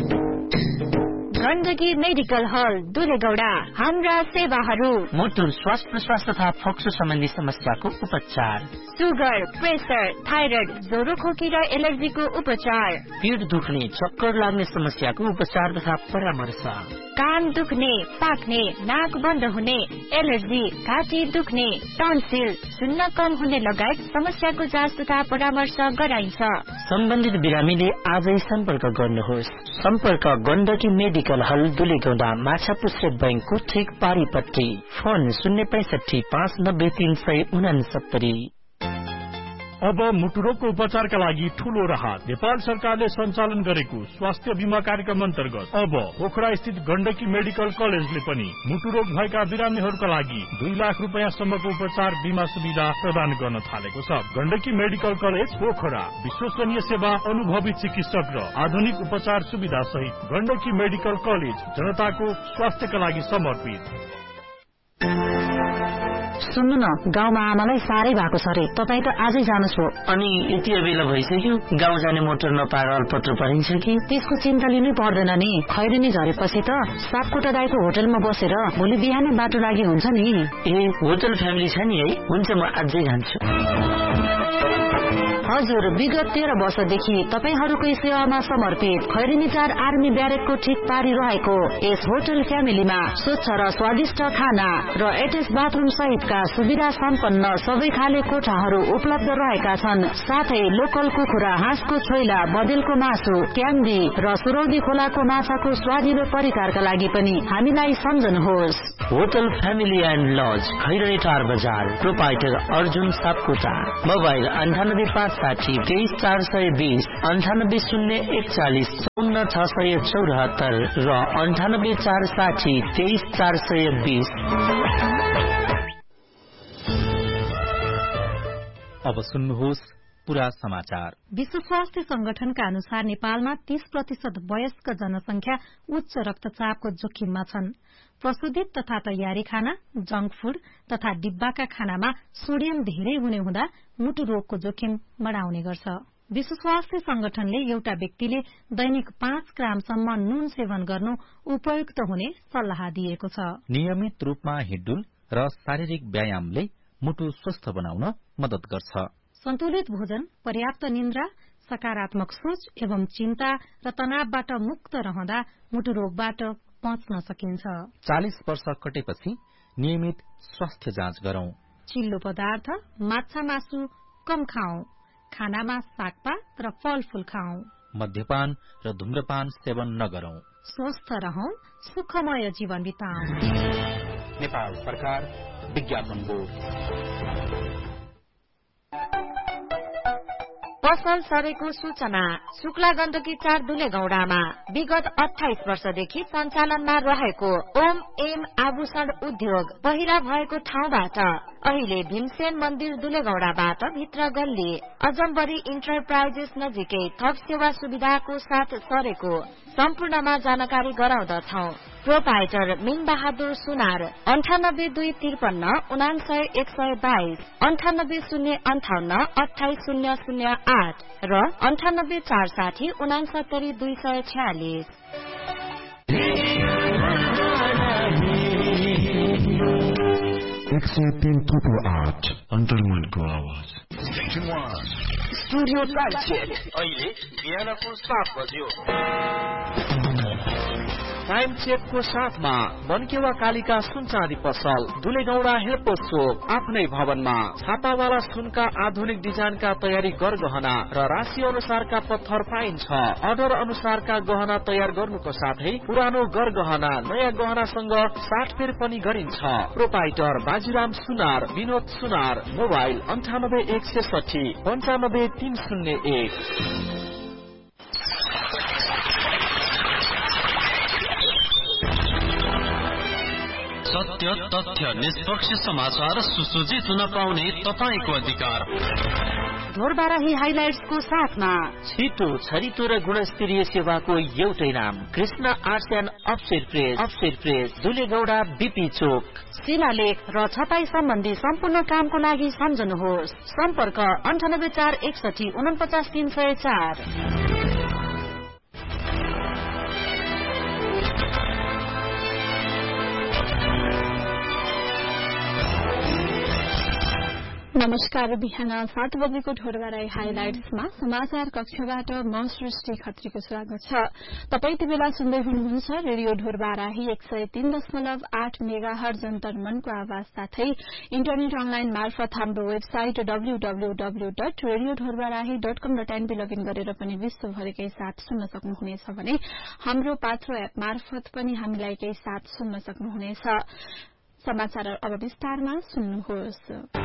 C: गण्डकी मेडिकल हल दुलेगौडा। हाम्रा सेवाहरू:
K: मुटु, श्वास प्रश्वास तथा फोक्सो सम्बन्धी समस्याको उपचार,
C: सुगर, प्रेसर, थाइरोइड, ज्वरो खोकी र एलर्जीको उपचार,
K: पेट दुख्ने, चक्कर लाग्ने समस्याको उपचार तथा परामर्श,
C: कान दुख्ने, पाक्ने, नाक बन्द हुने, एलर्जी, घाँटी दुख्ने, टन्सिल, सुन्न कम हुने लगायत समस्याको जाँच तथा परामर्श गराइन्छ।
K: सम्बन्धित बिरामीले आजै सम्पर्क गर्नुहोस्। सम्पर्क गण्डकी मेडिकल हल दुलेगौडा, माछापुच्छ्रे बैंकको ठिक पारिपट्टि। फोन शून्य पैंसठी पाँच नब्बे तीन सय उनासत्तरी।
O: अब मुटुरोगको उपचारका लागि ठूलो राहत। नेपाल सरकारले सञ्चालन गरेको स्वास्थ्य बीमा कार्यक्रम अन्तर्गत अब पोखरा स्थित गण्डकी मेडिकल कलेजले पनि मुटुरोग भएका बिरामीहरूका लागि दुई लाख रुपियाँ सम्मको उपचार बीमा सुविधा प्रदान गर्न थालेको छ। गण्डकी मेडिकल कलेज पोखरा विश्वसनीय सेवा, अनुभवी चिकित्सक र आधुनिक उपचार सुविधा सहित गण्डकी मेडिकल कलेज जनताको स्वास्थ्यका लागि समर्पित।
H: सुन्नु न, गाउँमा आमालाई साह्रै भएको छ रे, तपाईँ त आजै जानुहोस् हो।
K: अनि यति बेला भइसक्यो, गाउँ जाने मोटर नपाएर अल्पत्र परिन्छ कि?
H: त्यसको चिन्ता लिनै पर्दैन नि। खैरेनी झरेपछि त सापकोटा दाइको होटलमा बसेर भोलि बिहानै बाटो लागि हुन्छ नि।
K: ए, होटल फ्यामिली छ नि है? हुन्छ, म आजै जान्छु।
H: हजुर, विगत तेह्र वर्षदेखि तपाईहरूकै सेवामा समर्पित खैरेनी चार आर्मी ब्यारेकको ठिक पारी रहेको यस होटल फ्यामिलीमा स्वच्छ र स्वादिष्ट खाना र एटेच बाथरुम सहितका सुविधा सम्पन्न सबै खाले कोठाहरू उपलब्ध रहेका छन्। साथै लोकल कुखुरा, हाँसको छोइला, बदेलको मासु, क्याम्दी र सुरौदी खोलाको माछाको स्वादिलो परिकारका लागि पनि हामीलाई सम्झनुहोस्।
K: Hotel family and lodge, Khaireni चार बजार। प्रोपाइटर अर्जुन सापकोटा। मोबाइल अन्ठानब्बे पाँच साठी तेइस चार सय बीस अन्ठानब्बे शून्य एकचालिस चौन्न छ सय चौरात्तर र अन्ठानब्बे चार साठी तेइस चार सय बीस।
P: अब सुन्नुहोस् पूरा समाचार।
Q: विश्व स्वास्थ्य संगठनका अनुसार नेपालमा तीस प्रतिशत वयस्क जनसंख्या उच्च रक्तचापको जोखिममा छन्। प्रशोधित तथा तयारी खाना, जंक फूड तथा डिब्बाका खानामा सोडियम धेरै हुने हुँदा मुटु रोगको जोखिम बढाउने गर्छ। विश्व स्वास्थ्य संगठनले एउटा व्यक्तिले दैनिक पाँच ग्रामसम्म नुन सेवन गर्नु उपयुक्त हुने सल्लाह दिएको छ।
P: नियमित रूपमा हिँडडुल र शारीरिक व्यायामले मुटु स्वस्थ बनाउन मद्दत गर्छ।
Q: सन्तुलित भोजन, पर्याप्त निन्द्रा, सकारात्मक सोच एवं चिन्ता र तनावबाट मुक्त रहँदा मुटु रोगबाट बच्न सकिन्छ।
P: चालीस वर्ष कटेपछि नियमित स्वास्थ्य जाँच गरौं।
Q: चिल्लो पदार्थ, माछा मासु कम खाऊ। खानामा सागपात र फलफूल खाऊ।
P: मद्यपान र धूम्रपान सेवन नगरौं।
Q: स्वस्थ रहौं, सुखमय जीवन बिताऊ।
P: नेपाल सरकार, विज्ञापन बोर्ड।
C: पसल सरेको सूचना। शुक्ला गण्डकी चार दुलेगौडामा विगत अठाइस वर्षदेखि सञ्चालनमा रहेको ओम एम आभूषण उद्योग पहिला भएको ठाउँबाट अहिले भीमसेन मन्दिर दुलेगौडाबाट भित्र गल्ली अजम्बरी इन्टरप्राइजेस नजिकै थप सेवा सुविधाको साथ सरेको सम्पूर्णमा जानकारी गराउँदछौ। प्रोपाइटर मिन बहादुर सुनार अन्ठानब्बे दुई त्रिपन्न उनासय एक सय बाइस अन्ठानब्बे शून्य अन्ठाउन्न अठाइस शून्य शून्य आठ र अन्ठानब्बे चार साठी उनासत्तरी दुई सय छयालिस।
A: एक सय तीन थुप्रो आठ अन्तर्मनको आवाज।
D: स्टुडियो अहिले बिहानको सात बज्यो।
E: टाइम चेकको साथमा बनकेवा कालिका सुन चाँदी पसल दुलेगौडा हेल्पोस चोक आफ्नै भवनमा छापावाला सुनका आधुनिक डिजाइनका तयारी गरगहना र राशि अनुसारका पत्थर पाइन्छ। अर्डर अनुसारका गहना तयार गर्नुको साथै पुरानो गरगहना नयाँ गहनासँग साटफेर पनि गरिन्छ। प्रोपाइटर बाजीराम सुनार, विनोद सुनार। मोबाइल अन्ठानब्बे एक सैसठी पञ्चानब्बे तीन शून्य एक।
R: सत्य, तथ्य, निष्पक्ष समाचार सुसज्जित हुन पाउने तपाईको अधिकार।
F: ढोरबाराही हाइलाइट्सको साथमा
D: छिटो, छरितो र गुणस्तरीय सेवाको एउटै नाम Krishna arts and offset press. Offset press दुलेगौडा BP चोक।
F: शिलालेख र छपाई सम्बन्धी सम्पूर्ण कामको लागि सम्झनुहोस्। सम्पर्क अन्ठानब्बे चार एकसठी उनपचास तीन सय चार।
S: नमस्कार। बिहान सात बजेको ढोरबाराई हाइलाइट्समा समाचार कक्षबाट म सृष्टि खत्रीको स्वागत छ। तपाई यति बेला सुन्दै हुनुहुन्छ रेडियो ढोरबाराही एक सय तीन दशमलव आठ मेगा हर्ज जन्तर मनको आवाज साथै इन्टरनेट अनलाइन मार्फत हाम्रो website W W W dot radio Dhorbarahi dot कम डट एनपी लगइन गरेर पनि विश्वभरिकै साथ सुन्न सक्नुहुनेछ भने हाम्रो पात्रो एप मार्फत पनि हामीलाई केही साथ सुन्न सक्नुहुनेछ। समाचार अब विस्तारमा सुन्नुहोस्।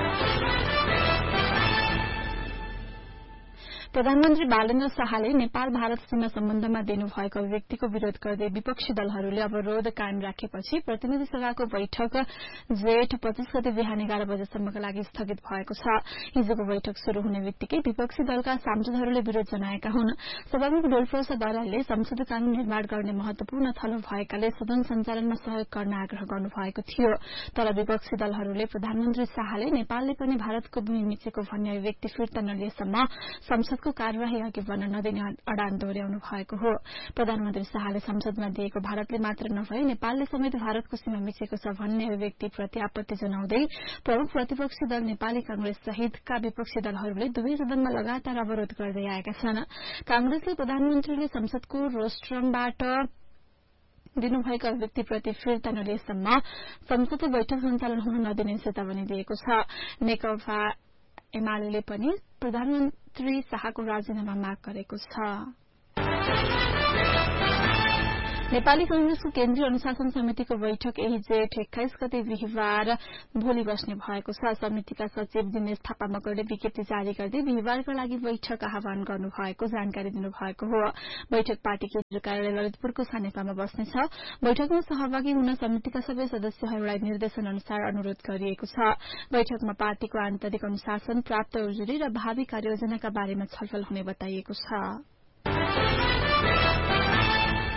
S: प्रधानमन्त्री बालेन्द्र शाहले नेपाल भारत सीमा सम्बन्धमा दिनुभएको अभिव्यक्तिको विरोध गर्दै विपक्षी दलहरूले अवरोध कायम राखेपछि प्रतिनिधि सभाको बैठक जेठ पच्चीस गते बिहान एघार बजेसम्मका लागि स्थगित भएको छ। हिजोको बैठक शुरू हुने बित्तिकै विपक्षी दलका सांसदहरूले विरोध जनाएका हुन्। सभामुख डोलप्रसाद अर्यालले संसदीय कानून निर्माण गर्ने महत्वपूर्ण थलो भएकाले सदन सञ्चालनमा सहयोग गर्न आग्रह गर्नुभएको थियो। तर विपक्षी दलहरूले प्रधानमन्त्री शाहले नेपालले पनि भारतको भूमि मिचेको भन्ने अभिव्यक्ति फिर्ता नलिएसम्म संसद को कार्यवाही अघि बढ्न नदिने अडान दोहोर्याउनु भएको हो। प्रधानमन्त्री शाहले संसदमा दिएको भारतले मात्र नभए नेपालले समेत भारतको सीमा मिचेको छ भन्ने अभिव्यक्ति प्रति आपत्ति जनाउँदै प्रमुख प्रतिपक्षी दल नेपाली कांग्रेस सहितका विपक्षी दलहरूले दुवै सदनमा लगातार अवरोध गर्दै आएका छन्। कांग्रेसले प्रधानमन्त्रीले संसदको रोस्ट्रमबाट दिनुभएको अभिव्यक्तिप्रति फिर्ता नलिएसम्म संसदको बैठक सञ्चालन हुन नदिने चेतावनी दिएको छ। नेकपा एमाले पनि प्रधानमन्त्री शाहको राजीनामा माग गरेको छ। नेपाली कांग्रेसको केन्द्रीय अनुशासन समितिको बैठक यही जेठ एक्काइस गते बिहिबार भोलि बस्ने भएको छ। समितिका सचिव दिनेश थापा मगरले विज्ञप्ति जारी गर्दै बिहिबारका लागि बैठक आह्वान गर्नुभएको जानकारी दिनुभएको हो। बैठक पार्टी केन्द्रीय कार्यालय ललितपुरको सानेपामा बस्नेछ। बैठकमा सहभागी हुन समितिका सबै सदस्यहरूलाई निर्देशन अनुसार अनुरोध गरिएको छ। बैठकमा पार्टीको आन्तरिक अनुशासन, प्राप्त उजुरी र भावी कार्ययोजनाका बारेमा छलफल हुने बताइएको छ।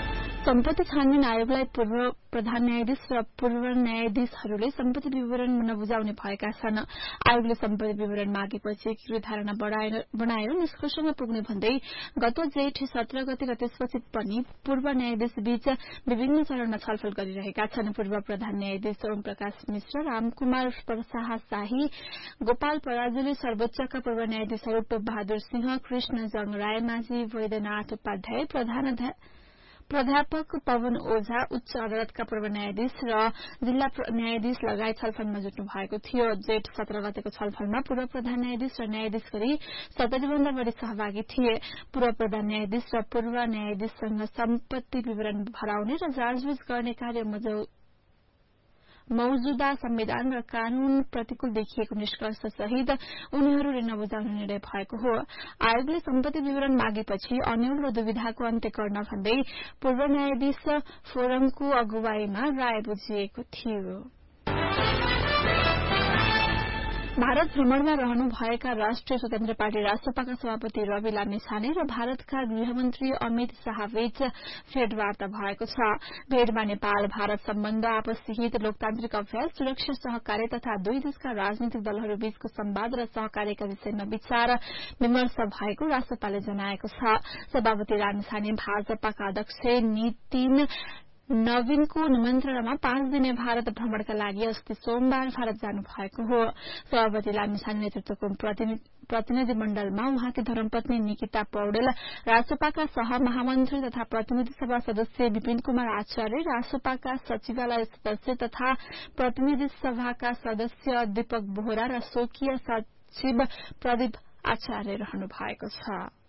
S: सम्पत्ति छानबिन आयोगलाई पूर्व प्रधान न्यायाधीश र पूर्व न्यायाधीशहरूले सम्पत्ति विवरण नबुझाउने भएका छन्। आयोगले सम्पत्ति विवरण मागेपछि एकीकृत धारणा बनाएर निष्कर्षमा पुग्ने भन्दै गत जेठ सत्र गते र त्यसपछि पनि पूर्व न्यायाधीश बीच विभिन्न चरणमा छलफल गरिरहेका छन्। पूर्व प्रधान न्यायाधीश ओम प्रकाश मिश्र, रामकुमार प्रसाद शाही, गोपाल पराजुली, सर्वोच्चका पूर्व न्यायाधीशहरू टोप बहादुर सिंह, कृष्ण जङ रायमाझी, वैद्यनाथ उपाध्याय, प्रधान प्राध्यापक पवन ओझा, उच्च अदालतका पूर्व न्यायाधीश र जिल्ला न्यायाधीश लगायत छलफलमा जुट्नु भएको थियो। जेठ सत्र गतेको छलफलमा पूर्व प्रधान न्यायाधीश र न्यायाधीश गरी सत्तरी भन्दा बढ़ी सहभागी थिए। पूर्व प्रधान न्यायाधीश र पूर्व न्यायाधीशसँग सम्पत्ति विवरण भराउने र जाँचबुझ गर्ने कार्य मौजूदा संविधान र कानून प्रतिकूल देखिएको निष्कर्ष सहित उनीहरूले नबुझाउने निर्णय भएको हो। आयोगले सम्पत्ति विवरण मागेपछि अन्यल र दुविधाको अन्त्य गर्न भन्दै पूर्व न्यायाधीश फोरमको अगुवाईमा राय बुझिएको थियो। भारत भ्रमणमा रहनुभएका राष्ट्रिय स्वतन्त्र पार्टी रासपाका सभापति रवि लामिछाने र भारतका गृहमन्त्री अमित शाहबीच भेटवार्ता भएको छ। भेटमा नेपाल भारत सम्बन्ध, आपसी हित, लोकतान्त्रिक अभ्यास, सुरक्षा सहकार्य तथा दुई देशका राजनीतिक दलहरू बीचको संवाद र सहकार्यका विषयमा विचार विमर्श भएको रासपाले जनाएको छ। सभापति लामिछाने भाजपाका अध्यक्ष नितिन नवीनको निमन्त्रणामा पाँच दिने भारत भ्रमणका लागि अस्ति सोमबार भारत जानु भएको हो। सभापति लामिछाने नेतृत्वको प्रतिनिधि मण्डलमा उहाँकी धर्मपत्नी निकिता पौडेल, रासपाका सहमहामन्त्री तथा प्रतिनिधि सभा सदस्य विपिन कुमार आचार्य, रासपाका सचिवालय सदस्य तथा प्रतिनिधि सभाका सदस्य दीपक बोहरा र स्वकीय सचिव प्रदीप आचार्य रहनु भएको छ।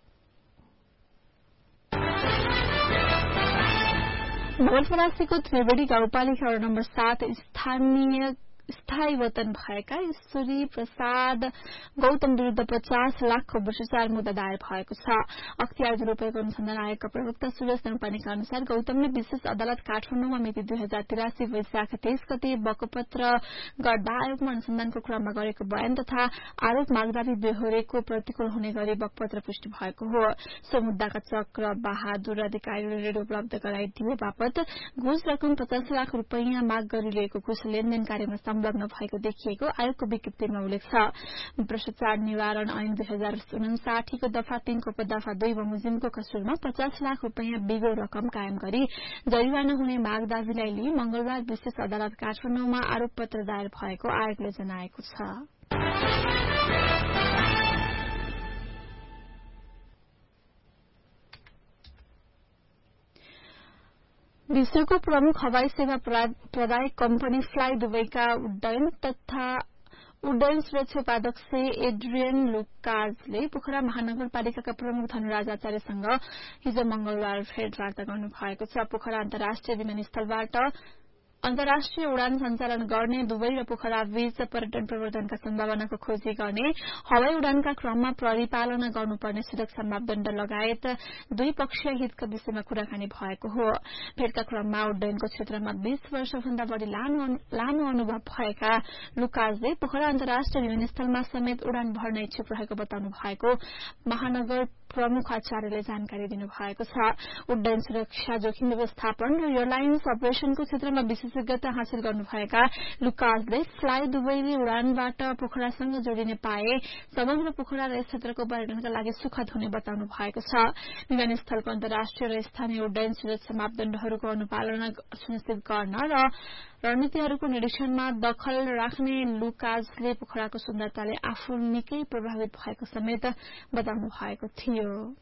S: नवलपरासीको त्रिवेणी गाउँपालिका वडा नम्बर सात स्थानीय स्थायी वतन भएका ईश्वरी प्रसाद गौतम विरूद्ध पचास लाखको भ्रष्टाचार मुद्दा दायर भएको छ। अख्तियार दुरूपयोग अनुसन्धान आयोगका प्रवक्ता सुरेश नौपानेका अनुसार गौतमले विशेष अदालत काठमाडौँमा मिति दुई हजार तिरासी वैशाख तेइस गते बकपत्र गर्दा आयोगमा अनुसन्धानको क्रममा गरेको बयान तथा आरोप मागदारी बेहोरेको प्रतिकूल हुने गरी बकपत्र पुष्टि भएको हो। सो मुद्दाका चक्र बहादुर अधिकारीले ऋण उपलब्ध गराइदिए बापत घुस रकम पचास लाख रूपियाँ माग गरिरहेको घुस लेनदेन कार्यमा संलग्न भएको देखिएको आयोगको विज्ञप्तिमा उल्लेख छ। भ्रष्टाचार निवारण ऐन दुई हजार उनासाठीको दफा तीनको उपदफा दुई बमोजिमको कसुरमा पचास लाख रूपियाँ बिगो रकम कायम गरी जरिवाना हुने माग दाबीलाई लिई मंगलबार विशेष अदालत काठमाडौँमा आरोप पत्र दायर भएको आयोगले जनाएको छ। विश्वको प्रमुख हवाई सेवा प्रदायक कम्पनी फ्लाई दुबईका उड्डयन तथा उड्डयन सुरक्षा उपाध्यक्ष एड्रियन लुकाजले पोखरा महानगरपालिकाका प्रमुख धनराज आचार्यसँग हिजो मंगलबार भेटवार्ता गर्नु भएको छ। पोखरा अन्तर्राष्ट्रिय विमानस्थलबाट अन्तर्राष्ट्रिय उडान सञ्चालन गर्ने दुबई र पोखरा बीच पर्यटन प्रवर्धनका सम्भावनाको खोजी गर्ने, हवाई उडानका क्रममा परिपालना गर्नुपर्ने सुरक्षा मापदण्ड लगायत दुई पक्षीय हितका विषयमा कुराकानी भएको हो। भेटका क्रममा उड्डयनको क्षेत्रमा बीस वर्षभन्दा बढ़ी लामो अनुभव भएका लुकाजले पोखरा अन्तर्राष्ट्रिय विमानस्थलमा समेत उडान भर्न इच्छुक रहेको बताउनु भएको महानगर प्रमुख आचार्यले जानकारी दिनुभएको छ। उड्डयन सुरक्षा जोखिम व्यवस्थापन र एयरलाइन्स अपरेशनको क्षेत्रमा विशेषज्ञता हासिल गर्नुभएका लुकासले फ्लाई दुबईले उडानबाट पोखरासँग जोडिने पाए समग्र पोखरा र यस क्षेत्रको पर्यटनका लागि सुखद हुने बताउनु भएको छ। विमानस्थलको अन्तर्राष्ट्रिय र स्थानीय उड्डयन सुरक्षा मापदण्डहरूको अनुपालना सुनिश्चित गर्न र रणनीतिहरूको निरीक्षणमा दखल राख्ने लुकासले पोखराको सुन्दरताले आफू निकै प्रभावित भएको समेत बताउनु भएको थियो।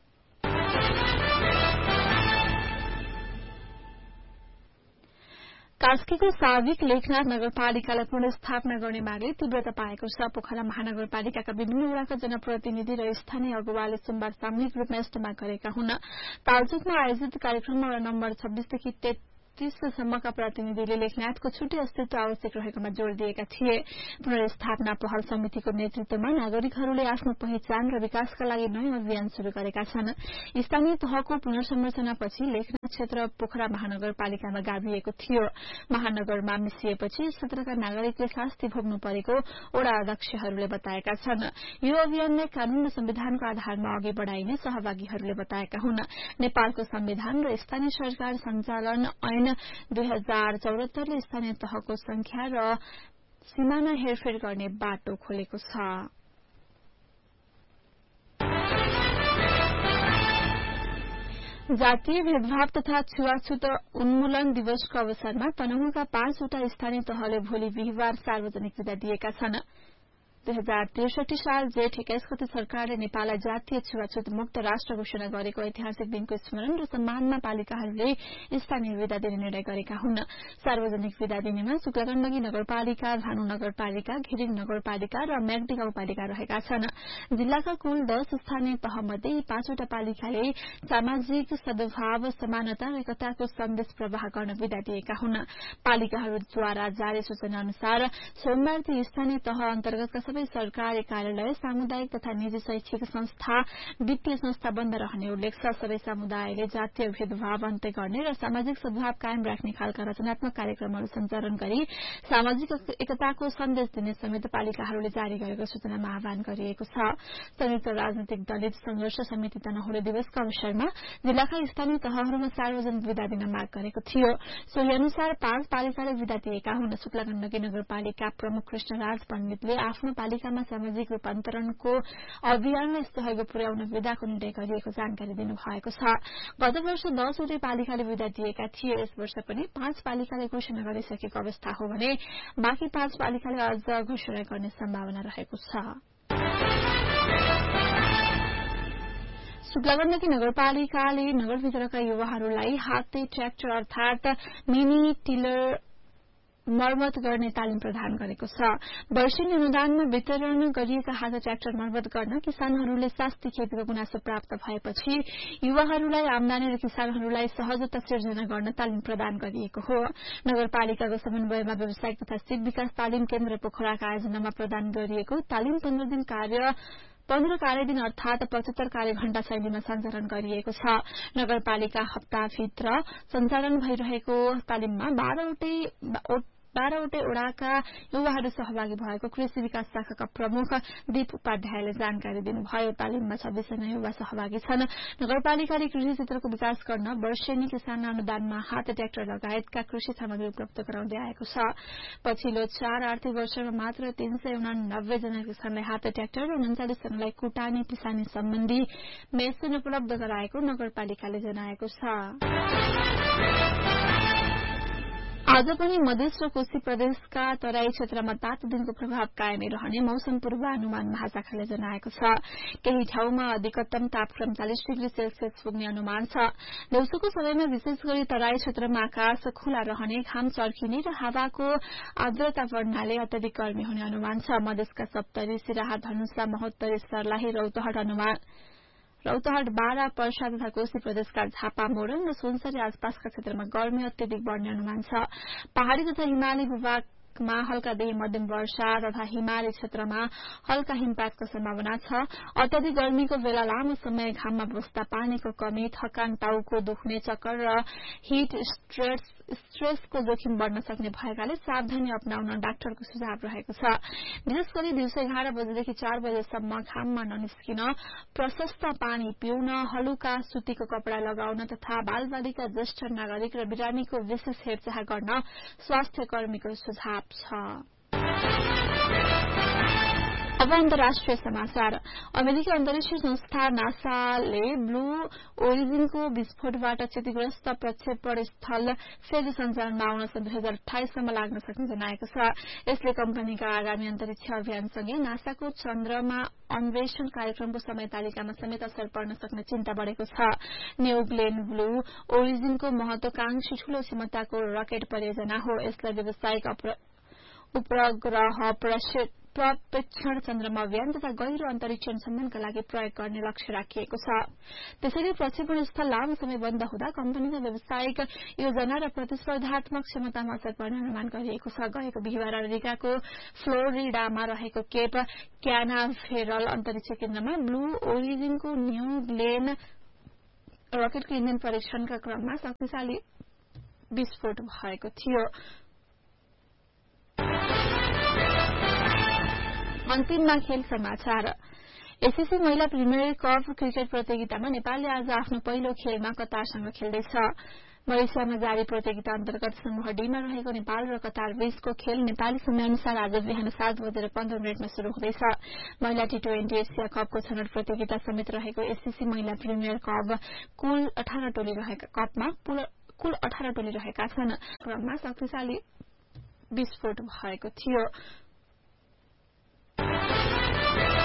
S: कास्कीको साविक लेखनाथ नगरपालिकालाई पुनर्स्थापना गर्ने मागले तीव्रता पाएको छ। पोखरा महानगरपालिकाका विभिन्न वडाका जनप्रतिनिधि र स्थानीय अगुवाले सोमबार सामूहिक रूपमा यस्तो माग गरेका हुन्। तालचोकमा आयोजित कार्यक्रममा वडा नम्बर छब्बीसदेखि तीस सम्मका प्रतिनिधिले लेखनाथको छुट्टै अस्तित्व आवश्यक रहेकोमा जोड़ दिएका थिए। पुनर्स्थापना पहल समितिको नेतृत्वमा नागरिकहरूले आफ्नो पहिचान र विकासका लागि नयाँ अभियान शुरू गरेका छन्। स्थानीय तहको पुनर्संरचनापछि लेखनाथ क्षेत्र पोखरा महानगरपालिकामा गाभिएको थियो। महानगरमा मिसिएपछि क्षेत्रका नागरिकले शास्ति भोग्नु परेको वडा अध्यक्षहरूले बताएका छन्। यो अभियानलाई कानून र संविधानको आधारमा अघि बढ़ाइने सहभागीहरूले बताएका हुन्। नेपालको संविधान र स्थानीय सरकार सञ्चालन ऐन दुई हजार चौरात्तरले स्थानीय तहको संख्या र सीमाना हेरफेर गर्ने बाटो खोलेको छ। जातीय भेदभाव तथा छुवाछुत उन्मूलन दिवसको अवसरमा तनहुँका पाँचवटा स्थानीय तहले भोलि बिहिबार सार्वजनिक विदा दिएका छन्। दुई हजार त्रिसठी साल जेठ एक्काइस गते सरकारले नेपाललाई जातीय छुवाछुत मुक्त राष्ट्र घोषणा गरेको ऐतिहासिक दिनको स्मरण र सम्मानमा पालिकाहरूले स्थानीय विदा दिने निर्णय गरेका हुन्। सार्वजनिक विदा दिनेमा शुक्लागण्डकी नगरपालिका, भानु नगरपालिका, घिरिङ नगरपालिका र म्याग्दी गाउँपालिका रहेका छन्। जिल्लाका कुल दश स्थानीय तहमध्ये यी पाँचवटा पालिकाले सामाजिक सद्भाव, समानता र एकताको सन्देश प्रवाह गर्न विदा दिएका हुन्। पालिकाहरूद्वारा जारी सूचना अनुसार सोमबार ती स्थानीय तह अन्तर्गतका सबै सरकारी कार्यालय, सामुदायिक तथा निजी शैक्षिक संस्था, वित्तीय संस्था बन्द रहने उल्लेख छ। सबै समुदायले जातीय भेदभाव अन्त्य गर्ने र सामाजिक सद्भाव कायम राख्ने खालका रचनात्मक कार्यक्रमहरू सञ्चालन गरी सामाजिक एकताको सन्देश दिने समेत पालिकाहरूले जारी गरेको सूचनामा आह्वान गरिएको छ। संयुक्त राजनीतिक दलित संघर्ष समिति तनहुँले दिवसका अवसरमा जिल्लाका स्थानीय तहहरूमा सार्वजनिक विदा दिन माग गरेको थियो। सोही अनुसार पाँच पालिकाले विदा दिएका हुन्। शुक्लागण्डकी नगरपालिका प्रमुख कृष्णराज पण्डितले आफ्नो पालिकामा सामाजिक रूपान्तरणको अभियानलाई सहयोग पुर्याउन विदाको निर्णय गरिएको जानकारी दिनुभएको छ। गत वर्ष दसवटै पालिकाले विदा दिएका थिए। यस वर्ष पनि पाँच पालिकाले घोषणा गरिसकेको अवस्था हो भने बाँकी पाँच पालिकाले अझ घोषणा गर्ने सम्भावना रहेको छ। शुक्लागण्डकी नगरपालिकाले नगरभित्रका युवाहरूलाई हाते ट्र्याक्टर अर्थात मिनी टिलर मर्मत गर्ने तालिम प्रदान गरेको छ। वर्षेनी अनुदानमा वितरण गरिएका हात ट्र्याक्टर मर्मत गर्न किसानहरूले शास्ति खेतीको गुनासो प्राप्त भएपछि युवाहरूलाई आमदानी र किसानहरूलाई सहजता सिर्जना गर्न तालिम प्रदान गरिएको हो। नगरपालिकाको समन्वयमा व्यावसायिक तथा सिप विकास तालिम केन्द्र पोखराका आयोजनामा प्रदान गरिएको तालिम पन्ध्र दिन कार्य पन्ध्र कार्यदिन अर्थात पचहत्तर कार्य घण्टा शैलीमा सञ्चालन गरिएको छ। नगरपालिका हप्ताभित्र सञ्चालन भइरहेको तालिममा बाह्रवटै बाह्रवटै ओडाका युवाहरू सहभागी भएको कृषि विकास शाखाका प्रमुख दीप उपाध्यायले जानकारी दिनुभयो। तालिममा छब्बीसजना युवा सहभागी छन्। नगरपालिकाले कृषि क्षेत्रको विकास गर्न वर्षेनी किसान अनुदानमा हात ट्र्याक्टर लगायतका कृषि सामग्री उपलब्ध गराउँदै आएको छ। पछिल्लो चार आर्थिक वर्षमा मात्र तीन सय उनानब्बे जना किसानलाई हात ट्र्याक्टर र उन्चालिस जनालाई कुटानी पिसानी सम्बन्धी मेसिन उपलब्ध गराएको नगरपालिकाले जनाएको छ। आज पनि मधेस र कोशी प्रदेशका तराई क्षेत्रमा तातो दिनको प्रभाव कायमै रहने मौसम पूर्वानुमान महाशाखाले जनाएको छ। केही ठाउँमा अधिकतम तापक्रम चालिस डिग्री सेल्सियस पुग्ने अनुमान छ। दिउँसोको समयमा विशेष गरी तराई क्षेत्रमा आकाश खुला रहने, घाम चर्किने र हावाको आर्द्रता बढ्नाले अत्यधिक गर्मी हुने अनुमान छ। मधेसका सप्तरी, सिराहा, धनुषा, महोत्तरी, सर्लाही, रौतहट अनुमान रौतहट, बारा, पर्सा तथा कोशी प्रदेशका झापा, मोरङ र सुनसरी आसपासका क्षेत्रमा गर्मी अत्यधिक बढ्ने अनुमान छ। पहाड़ी तथा हिमाली भूभागमा हल्कादेखि मध्यम वर्षा तथा हिमाली क्षेत्रमा हल्का हिमपातको सम्भावना छ। अत्यधिक गर्मीको बेला लामो समय घाममा बस्दा पानीको कमी, थकान, टाउको दुख्ने, चक्कर र हिट स्ट्रेस स्ट्रेसको जोखिम बढ़न सक्ने भएकाले सावधानी अपनाउन डाक्टरको सुझाव रहेको छ। विशेष गरी दिउँसो एघार बजेदेखि चार बजेसम्म घाममा ननिस्किन, प्रशस्त पानी पिउन, हलुका सुतीको कपड़ा लगाउन तथा बालबालिका, ज्येष्ठ नागरिक र बिरामीको विशेष हेरचाह गर्न स्वास्थ्य कर्मीको सुझाव छ। अब अन्तर्राष्ट्रिय समाचार। अमेरिकी अन्तरिक्ष संस्था नासाले ब्लू ओरिजिनको विस्फोटबाट क्षतिग्रस्त प्रक्षेपण स्थल फेरि सञ्चालनमा आउन सन् दुई हजार अठाइससम्म लाग्न सक्ने जनाएको छ। यसले कम्पनीका आगामी अन्तरिक्ष अभियानसँगै नासाको चन्द्रमा अन्वेषण कार्यक्रमको समय तालिकामा समेत असर पर्न सक्ने चिन्ता बढ़ेको छ। न्यू ग्लेन ब्लू ओरिजिनको महत्वाकांक्षी ठूलो क्षमताको रकेट परियोजना हो। यसलाई व्यावसायिक उपग्रह प्रक्षेपण चन्द्रमा अभियान तथा गहिरो अन्तरिक्षण सम्बन्धका लागि प्रयोग गर्ने लक्ष्य राखिएको छ। त्यसैले प्रक्षेपण स्थल लामो समय बन्द हुँदा कम्पनीका व्यावसायिक योजना र प्रतिस्पर्धात्मक क्षमतामा असर पर्ने अनुमान गरिएको छ। गएको बिहिबार अमेरिकाको फ्लोरिडामा रहेको केप क्यानाभेरल अन्तरिक्ष केन्द्रमा ब्लू ओरिजिनको न्यू ग्लेन रकेटको इन्धन परीक्षणका क्रममा शक्तिशाली विस्फोट भएको थियो। अन्तिममा खेल समाचार। एसएससी महिला प्रिमियर कप क्रिकेट प्रतियोगितामा नेपालले आज आफ्नो पहिलो खेलमा कतारसँग खेल्दैछ। मलेसियामा जारी प्रतियोगिता अन्तर्गत समूह डीमा रहेको नेपाल र कतार बीचको खेल नेपाली समय अनुसार आज बिहान सात बजेर पन्ध्र मिनटमा शुरू हुँदैछ। महिला टी ट्वेन्टी एसिया कपको छनौट प्रतियोगिता समेत रहेको एसएससी महिला प्रिमियर कप कुल अठार टोली रहेका कपमा कुल अठार टोली रहेका छन्। क्रममा शक्तिशाली विस्फोट भएको थियो।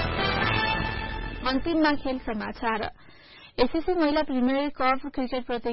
S: अन्तिममा खेल समाचार। एसएससी महिला प्रिमियर कप क्रिकेट प्रतियोगिता